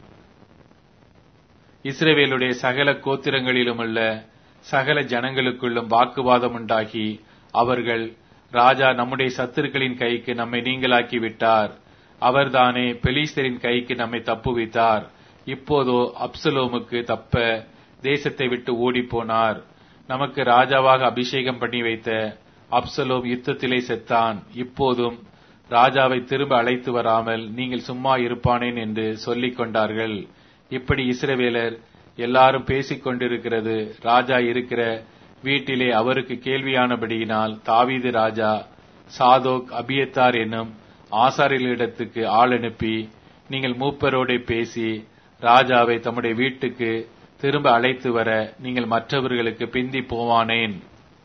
இஸ்ரவேலுடைய சகல கோத்திரங்களிலுமுள்ள சகல ஜனங்களுக்குள்ளும் வாக்குவாதம் உண்டாகி அவர்கள், ராஜா நம்முடைய சத்துருக்களின் கைக்கு நம்மை நீங்களாக்கி விட்டார், அவர்தானே பெலிஸ்தரின் கைக்கு நம்மை தப்புவித்தார். இப்போதோ அப்சலோமுக்கு தப்ப தேசத்தை விட்டு ஓடிப்போனார். நமக்கு ராஜாவாக அபிஷேகம் பண்ணி வைத்த அப்சலோம் யுத்தத்திலே செத்தான். இப்போதும் ராஜாவை திரும்ப அழைத்து வராமல் நீங்கள் சும்மா இருப்பானேன் என்று சொல்லிக் கொண்டார்கள். இப்படி இஸ்ரவேலர் எல்லாரும் பேசிக் கொண்டிருக்கிறது ராஜா இருக்கிற வீட்டிலே அவருக்கு கேள்வியானபடியினால் தாவீது ராஜா சாதோக் அபியத்தார் என்னும் ஆசாரியர்களிடத்துக்கு ஆள் அனுப்பி, நீங்கள் மூப்பரோடே பேசி ராஜாவை தம்முடைய வீட்டுக்கு திரும்ப அழைத்து வர நீங்கள் மற்றவர்களுக்கு பிந்தி போவானேன்.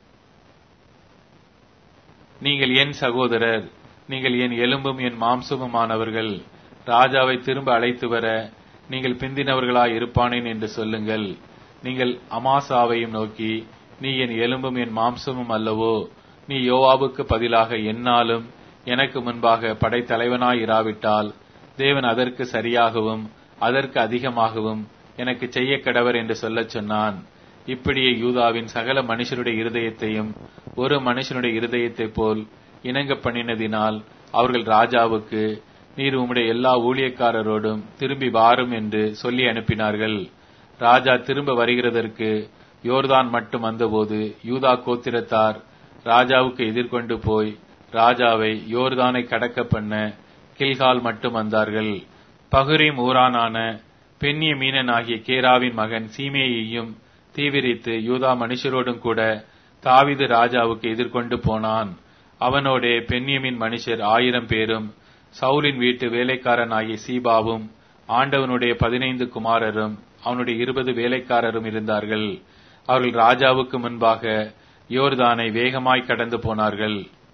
நீங்கள் என் சகோதரர், நீங்கள் என் எலும்பும் என் மாம்சமுமானவர்கள். ராஜாவை திரும்ப அழைத்து வர நீங்கள் பிந்தினவர்களாய் இருப்பானேன் என்று சொல்லுங்கள். நீங்கள் அமாசாவையும் நோக்கி, நீ என் எலும்பும் என் மாம்சமும் அல்லவோ, நீ யோவாபுக்கு பதிலாக என்னாலும் எனக்கு முன்பாக படைத்தலைவனாய் இராவிட்டால் தேவன் அதற்கு சரியாகவும் அதற்கு அதிகமாகவும் எனக்கு செய்ய கடவர் என்று சொல்லச் சொன்னான். இப்படியே யூதாவின் சகல மனுஷனுடைய இருதயத்தையும் ஒரு மனுஷனுடைய இருதயத்தை போல் இணங்க பண்ணினதினால் அவர்கள் ராஜாவுக்கு, நீர் உம்முடைய எல்லா ஊழியக்காரரோடும் திரும்பி வாரும் என்று சொல்லி அனுப்பினார்கள். ராஜா திரும்ப வருகிறதற்கு யோர்தான் மட்டும் வந்தபோது யூதா கோத்திரத்தார் ராஜாவுக்கு எதிர்கொண்டு போய் ராஜாவை யோர்தானை கடக்க பண்ண கில்கால் மட்டும் வந்தார்கள். பகுரீம் ஊரானான பெண்ணிய மீனன் ஆகிய கேராவின் மகன் சீமேயையும் தீவிரித்து யூதா மனுஷரோடும் கூட தாவீது ராஜாவுக்கு எதிர்கொண்டு போனான். அவனோடே பெண்ணியமின் மனுஷர் ஆயிரம் பேரும் சவுலின் வீட்டு வேலைக்காரன் ஆகிய சீபாவும் ஆண்டவனுடைய பதினைந்து குமாரரும் அவனுடைய இருபது வேலைக்காரரும் இருந்தார்கள். அவர்கள் ராஜாவுக்கு முன்பாக யோர்தானை வேகமாய் கடந்து போனார்கள்.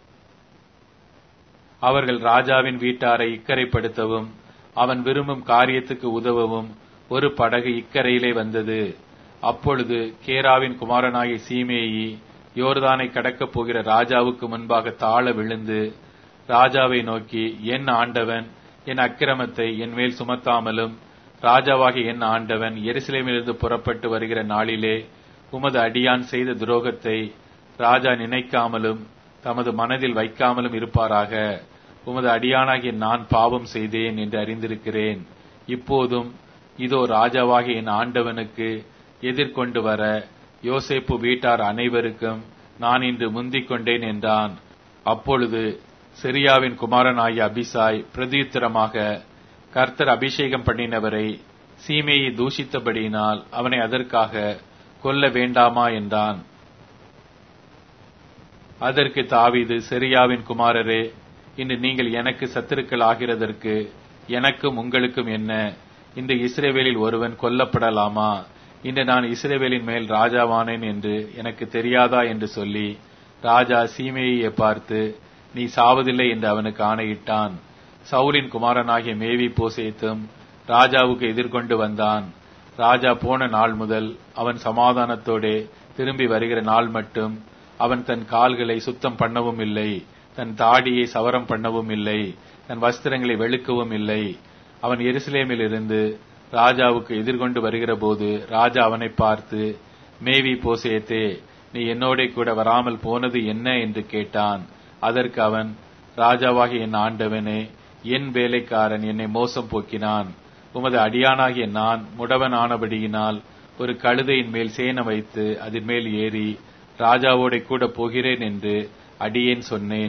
அவர்கள் ராஜாவின் வீட்டாரை இக்கரைப்படுத்தவும் அவன் விரும்பும் காரியத்துக்கு உதவவும் ஒரு படகு இக்கரையிலே வந்தது. அப்பொழுது கேராவின் குமாரனாகிய சீமேயி யோர்தானை கடக்கப் போகிற ராஜாவுக்கு முன்பாக தாழ விழுந்து ராஜாவை நோக்கி, என் ஆண்டவன் என் அக்கிரமத்தை என் மேல் சுமத்தாமலும் ராஜாவாகிய என் ஆண்டவன் எருசலேமிலிருந்து புறப்பட்டு வருகிற நாளிலே உமது அடியான் செய்த துரோகத்தை ராஜா நினைக்காமலும் தமது மனதில் வைக்காமலும் இருப்பாராக. உமது அடியானாகிய நான் பாவம் செய்தேன் என்று அறிந்திருக்கிறேன். இப்போதும் இதோ ராஜாவாகிய என் ஆண்டவனுக்கு எதிர்கொண்டு வர யோசேப்பு வீட்டார் அனைவருக்கும் நான் இன்று முந்திக் கொண்டேன் என்றான். அப்பொழுது செரியாவின் குமாரனாகிய அபிசாய் பிரதியுத்தரமாக, கர்த்தர் அபிஷேகம் பண்ணினவரை சீமேயை தூஷித்தபடியினால் அவனை அதற்காக கொல்ல வேண்டாமா என்றான். அதற்கு தாவீது, செரியாவின் குமாரரே, இன்று நீங்கள் எனக்கு சத்துருக்கள் ஆகிறதற்கு எனக்கும் உங்களுக்கும் என்ன? இந்த இஸ்ரவேலில் ஒருவன் கொல்லப்படலாமா? இன்று நான் இஸ்ரவேலின் மேல் ராஜாவானேன் என்று எனக்கு தெரியாதா என்று சொல்லி ராஜா சீமேயை பார்த்து, நீ சாவதில்லை என்று அவனுக்கு ஆணையிட்டான். சவுலின் குமாரனாகிய மேவி போசேத்தும் ராஜாவுக்கு எதிர்கொண்டு வந்தான். ராஜா போன நாள் முதல் அவன் சமாதானத்தோடே திரும்பி வருகிற நாள் மட்டும் அவன் தன் கால்களை சுத்தம் பண்ணவும் இல்லை, தன் தாடியை சவரம் பண்ணவும் இல்லை, தன் வஸ்திரங்களை வெளுக்கவும் இல்லை. அவன் எருசலேமில் இருந்து ராஜாவுக்கு எதிர்கொண்டு வருகிற போது ராஜா அவனை பார்த்து, மேவி போசேத்தே, நீ என்னோட கூட வராமல் போனது என்ன என்று கேட்டான். அதற்கு அவன், ராஜாவாகிய என் ஆண்டவனே, என் வேலைக்காரன் என்னை மோசம் போக்கினான். உமது அடியானாகிய நான் முடவன் ஆனபடியினால் ஒரு கழுதையின் மேல் சேன வைத்து அதன் மேல் ஏறி ராஜாவோட கூட போகிறேன் என்று அடியேன் சொன்னேன்.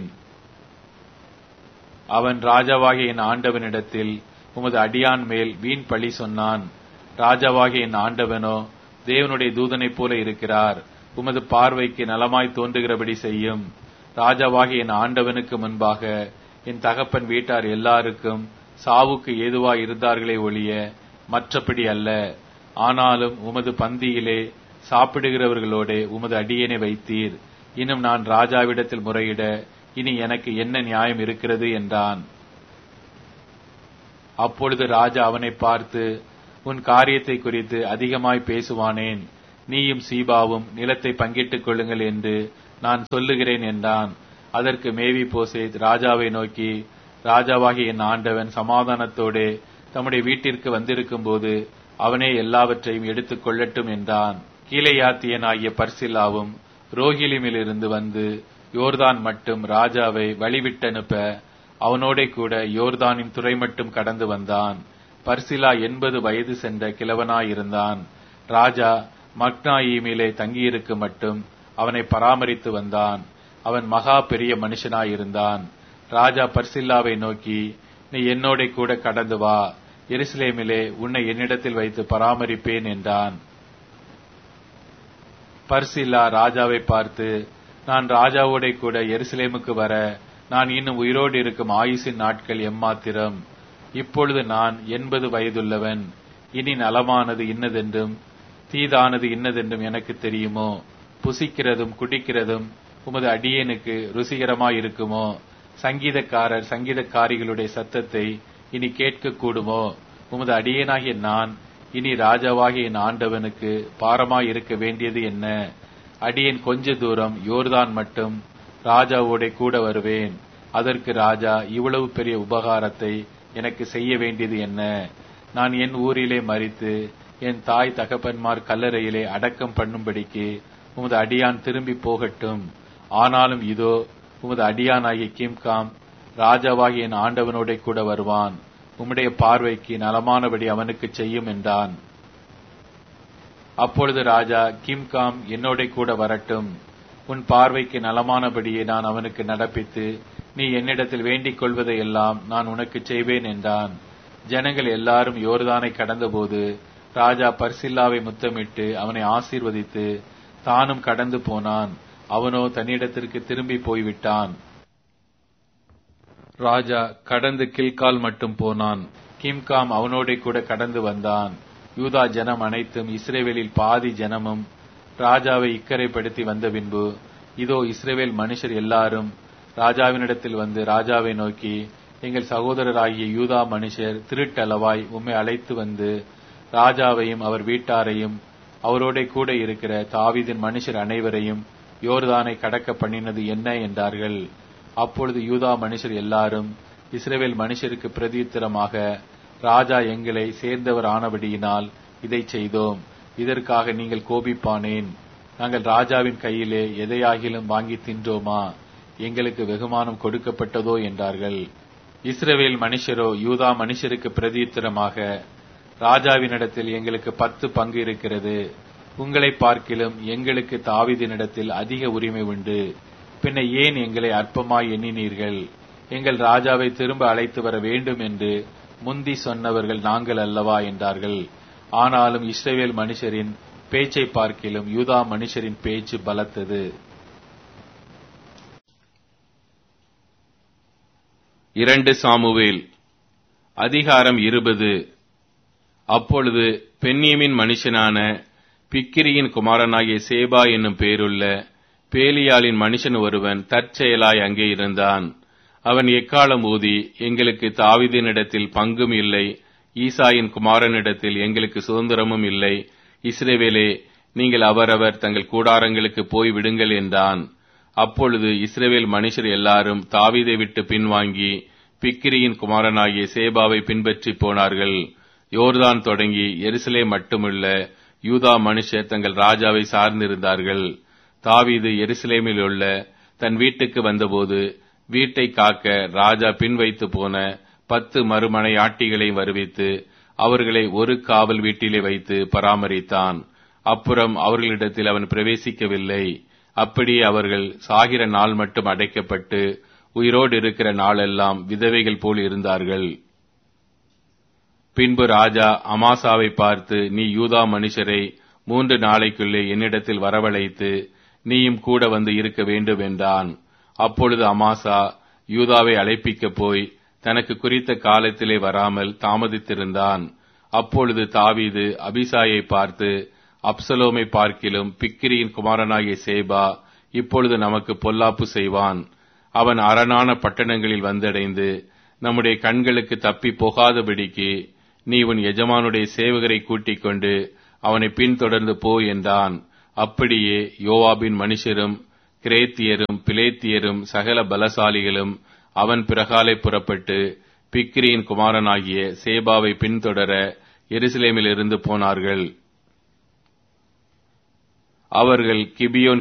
அவன் ராஜாவாகிய என் ஆண்டவனிடத்தில் உமது அடியான் மேல் வீண் பழி சொன்னான். ராஜாவாகிய என் ஆண்டவனோ தேவனுடைய தூதனைப் போல இருக்கிறார், உமது பார்வைக்கு நலமாய் தோன்றுகிறபடி செய்யும். ராஜாவாகிய என் ஆண்டவனுக்கு முன்பாக என் தகப்பன் வீட்டார் எல்லாருக்கும் சாவுக்கு ஏதுவாய் இருந்தார்களே ஒழிய மற்றபடி அல்ல. ஆனாலும் உமது பந்தியிலே சாப்பிடுகிறவர்களோட உமது அடியேனை வைத்தீர். இன்னும் நான் ராஜாவிடத்தில் முறையிட இனி எனக்கு என்ன நியாயம் இருக்கிறது என்றான். அப்பொழுது ராஜா அவனை பார்த்து, உன் காரியத்தை குறித்து அதிகமாய் பேசுவானேன்? நீயும் சீபாவும் நிலத்தை பங்கிட்டுக் கொள்ளுங்கள் என்று நான் சொல்லுகிறேன் என்றான். அதற்கு மேவி போசேத் ராஜாவை நோக்கி, ராஜாவாகிய என் ஆண்டவன் சமாதானத்தோடே தம்முடைய வீட்டிற்கு வந்திருக்கும் போது அவனே எல்லாவற்றையும் எடுத்துக் கொள்ளட்டும் என்றான். கீலேயாத்தியனாகிய பர்சில்லாவும் ரோகிலிமிலிருந்து வந்து யோர்தான் மட்டும் ராஜாவை வழிவிட்டனுப்ப அவனோட கூட யோர்தானின் துறை மட்டும் கடந்து வந்தான். பர்சிலா எண்பது வயது சென்ற கிழவனாயிருந்தான். ராஜா மக்னாயீமிலே தங்கியிருக்கு மட்டும் அவனை பராமரித்து வந்தான். அவன் மகா பெரிய மனுஷனாயிருந்தான். ராஜா பர்சில்லாவை நோக்கி, நீ என்னோட கூட கடந்து வா, எருசலேமிலே உன்னை என்னிடத்தில் வைத்து பராமரிப்பேன் என்றான். பர்சில்லா ராஜாவை பார்த்து, நான் ராஜாவோட கூட எருசலேமுக்கு வர நான் இன்னும் உயிரோடு இருக்கும் ஆயுசின் நாட்கள் எம்மாத்திரம். இப்பொழுது நான் எண்பது வயதுள்ளவன். இனி நலமானது இன்னதென்றும் தீதானது இன்னதென்றும் எனக்கு தெரியுமோ? புசிக்கிறதும் குடிக்கிறதும் உமது அடியேனுக்கு ருசிகரமாயிருக்குமோ? சங்கீதக்காரர் சங்கீதக்காரிகளுடைய சத்தத்தை இனி கேட்க கூடுமோ? உமது அடியேனாகிய நான் இனி ராஜாவாகிய என் ஆண்டவனுக்கு பாரமாய் இருக்க வேண்டியது என்ன? அடியேன் கொஞ்ச தூரம் யோர்தான் மட்டும் ராஜாவோட கூட வருவேன். அதற்கு ராஜா இவ்வளவு பெரிய உபகாரத்தை எனக்கு செய்ய வேண்டியது என்ன? நான் என் ஊரிலே மரித்து என் தாய் தகப்பன்மார் கல்லறையிலே அடக்கம் பண்ணும்படிக்கு உமது அடியான் திரும்பி போகட்டும். ஆனாலும் இதோ உமது அடியானாகிய கிம்காம் ராஜாவாகிய என் ஆண்டவனோட கூட வருவான். உம்முடைய பார்வைக்கு நலமானபடி அவனுக்கு செய்யும் என்றான். அப்பொழுது ராஜா, கிம்காம் என்னோட கூட வரட்டும். உன் பார்வைக்கு நலமானபடியே நான் அவனுக்கு நடப்பித்து நீ என்னிடத்தில் வேண்டிக் கொள்வதையெல்லாம் நான் உனக்கு செய்வேன் என்றான். ஜனங்கள் எல்லாரும் யோர்தானை கடந்தபோது ராஜா பர்சில்லாவை முத்தமிட்டு அவனை ஆசீர்வதித்து தானும் கடந்து போனான். அவனோ தன்னிடத்திற்கு திரும்பி போய்விட்டான். ராஜா கடந்து கில்கால் மட்டும் போனான். கிம்காம் அவனோட கூட கடந்து வந்தான். யூதா ஜனம் அனைத்தும் இஸ்ரேவேலில் பாதி ஜனமும் ராஜாவை இக்கரைப்படுத்தி வந்த பின்பு இதோ இஸ்ரேவேல் மனுஷர் எல்லாரும் ராஜாவினிடத்தில் வந்து ராஜாவை நோக்கி, எங்கள் சகோதரராகிய யூதா மனுஷர் திருட்டளவாய் உம்மை அழைத்து வந்து ராஜாவையும் அவர் வீட்டாரையும் அவரோட கூட இருக்கிற தாவீதின் மனுஷர் அனைவரையும் யோர்தானை கடக்க பண்ணினது என்ன என்றார்கள். அப்பொழுது யூதா மனுஷர் எல்லாரும் இஸ்ரவேல் மனுஷருக்கு பிரதியுத்தரமாக, ராஜா எங்களை சேர்ந்தவர் ஆனபடியினால் இதை செய்தோம். இதற்காக நீங்கள் கோபிப்பானேன்? நாங்கள் ராஜாவின் கையிலே எதையாகிலும் வாங்கி தின்றோமா? எங்களுக்கு வெகுமானம் கொடுக்கப்பட்டதோ என்றார்கள். இஸ்ரவேல் மனுஷரோ யூதா மனுஷருக்கு பிரதியுத்தரமாக, ராஜாவினிடத்தில் எங்களுக்கு பத்து பங்கு இருக்கிறது. உங்களை பார்க்கிலும் எங்களுக்கு தாவீதினிடத்தில் அதிக உரிமை உண்டு. பின்ன ஏன் எங்களை அற்பமாய் எண்ணினீர்கள்? எங்கள் ராஜாவை திரும்ப அழைத்து வர வேண்டும் என்று முந்தி சொன்னவர்கள் நாங்கள் அல்லவா என்றார்கள். ஆனாலும் இஸ்ரவேல் மனுஷரின் பேச்சை பார்க்கிலும் யூதா மனுஷரின் பேச்சு பலத்தது. இரண்டு சாமுவேல் அதிகாரம் இருபது. அப்பொழுது பென்யமின் மனுஷனான பிக்கிரியின் குமாரனாகிய சேபா என்னும் பேருள்ள பேலியாளின் மனுஷன் ஒருவன் தற்செயலாய் அங்கே இருந்தான். அவன் எக்காலம் ஊதி, எங்களுக்கு தாவீதினிடத்தில் பங்கும் இல்லை, ஈசாயின் குமாரனிடத்தில் எங்களுக்கு சுதந்திரமும் இல்லை. இஸ்ரவேலே, நீங்கள் அவரவர் தங்கள் கூடாரங்களுக்கு போய் விடுங்கள் என்றான். அப்பொழுது இஸ்ரவேல் மனுஷர் எல்லாரும் தாவீதை விட்டு பின்வாங்கி பிக்கிரியின் குமாரனாகிய சேபாவை பின்பற்றி போனார்கள். யோர்தான் தொடங்கி எருசலேம் மட்டுமல்ல, யூதா மனுஷர் தங்கள் ராஜாவை சார்ந்திருந்தார்கள். தாவீது எருசலேமில் உள்ள தன் வீட்டுக்கு வந்தபோது வீட்டை காக்க ராஜா பின் வைத்து போன பத்து மறுமனை ஆட்டிகளை வருவித்து அவர்களை ஒரு காவல் வீட்டிலே வைத்து பராமரித்தான். அப்புறம் அவர்களிடத்தில் அவன் பிரவேசிக்கவில்லை. அப்படியே அவர்கள் சாகிற நாள் மட்டும் அடைக்கப்பட்டு உயிரோடு இருக்கிற நாளெல்லாம் விதவைகள் போல் இருந்தார்கள். பின்பு ராஜா அமாசாவை பார்த்து, நீ யூதா மனுஷரை மூன்று நாளைக்குள்ளே என்னிடத்தில் வரவழைத்து நீயும் கூட வந்து இருக்க வேண்டும் என்றான். அப்பொழுது அமாசா யூதாவை அழைப்பிக்கப் போய் தனக்கு குறித்த காலத்திலே வராமல் தாமதித்திருந்தான். அப்பொழுது தாவீது அபிசாயை பார்த்து, அப்சலோமை பார்க்கிலும் பிக்கிரியின் குமாரனாகிய சேபா இப்பொழுது நமக்கு பொல்லாப்பு செய்வான். அவன் அரணான பட்டணங்களில் வந்தடைந்து நம்முடைய கண்களுக்கு தப்பி போகாதபடிக்கு நீ உன் எஜமானுடைய சேவகரை கூட்டிக் கொண்டு அவனை பின்தொடர்ந்து போ என்றான். அப்படியே யோவாபின் மனுஷரும் கிரேத்தியரும் பிலேத்தியரும் சகல பலசாலிகளும் அவன் பிறகாலே புறப்பட்டு பிக்ரியின் குமாரனாகிய சேபாவை பின்தொடர எருசலேமிலிருந்து போனார்கள். அவர்கள் கிபியோன்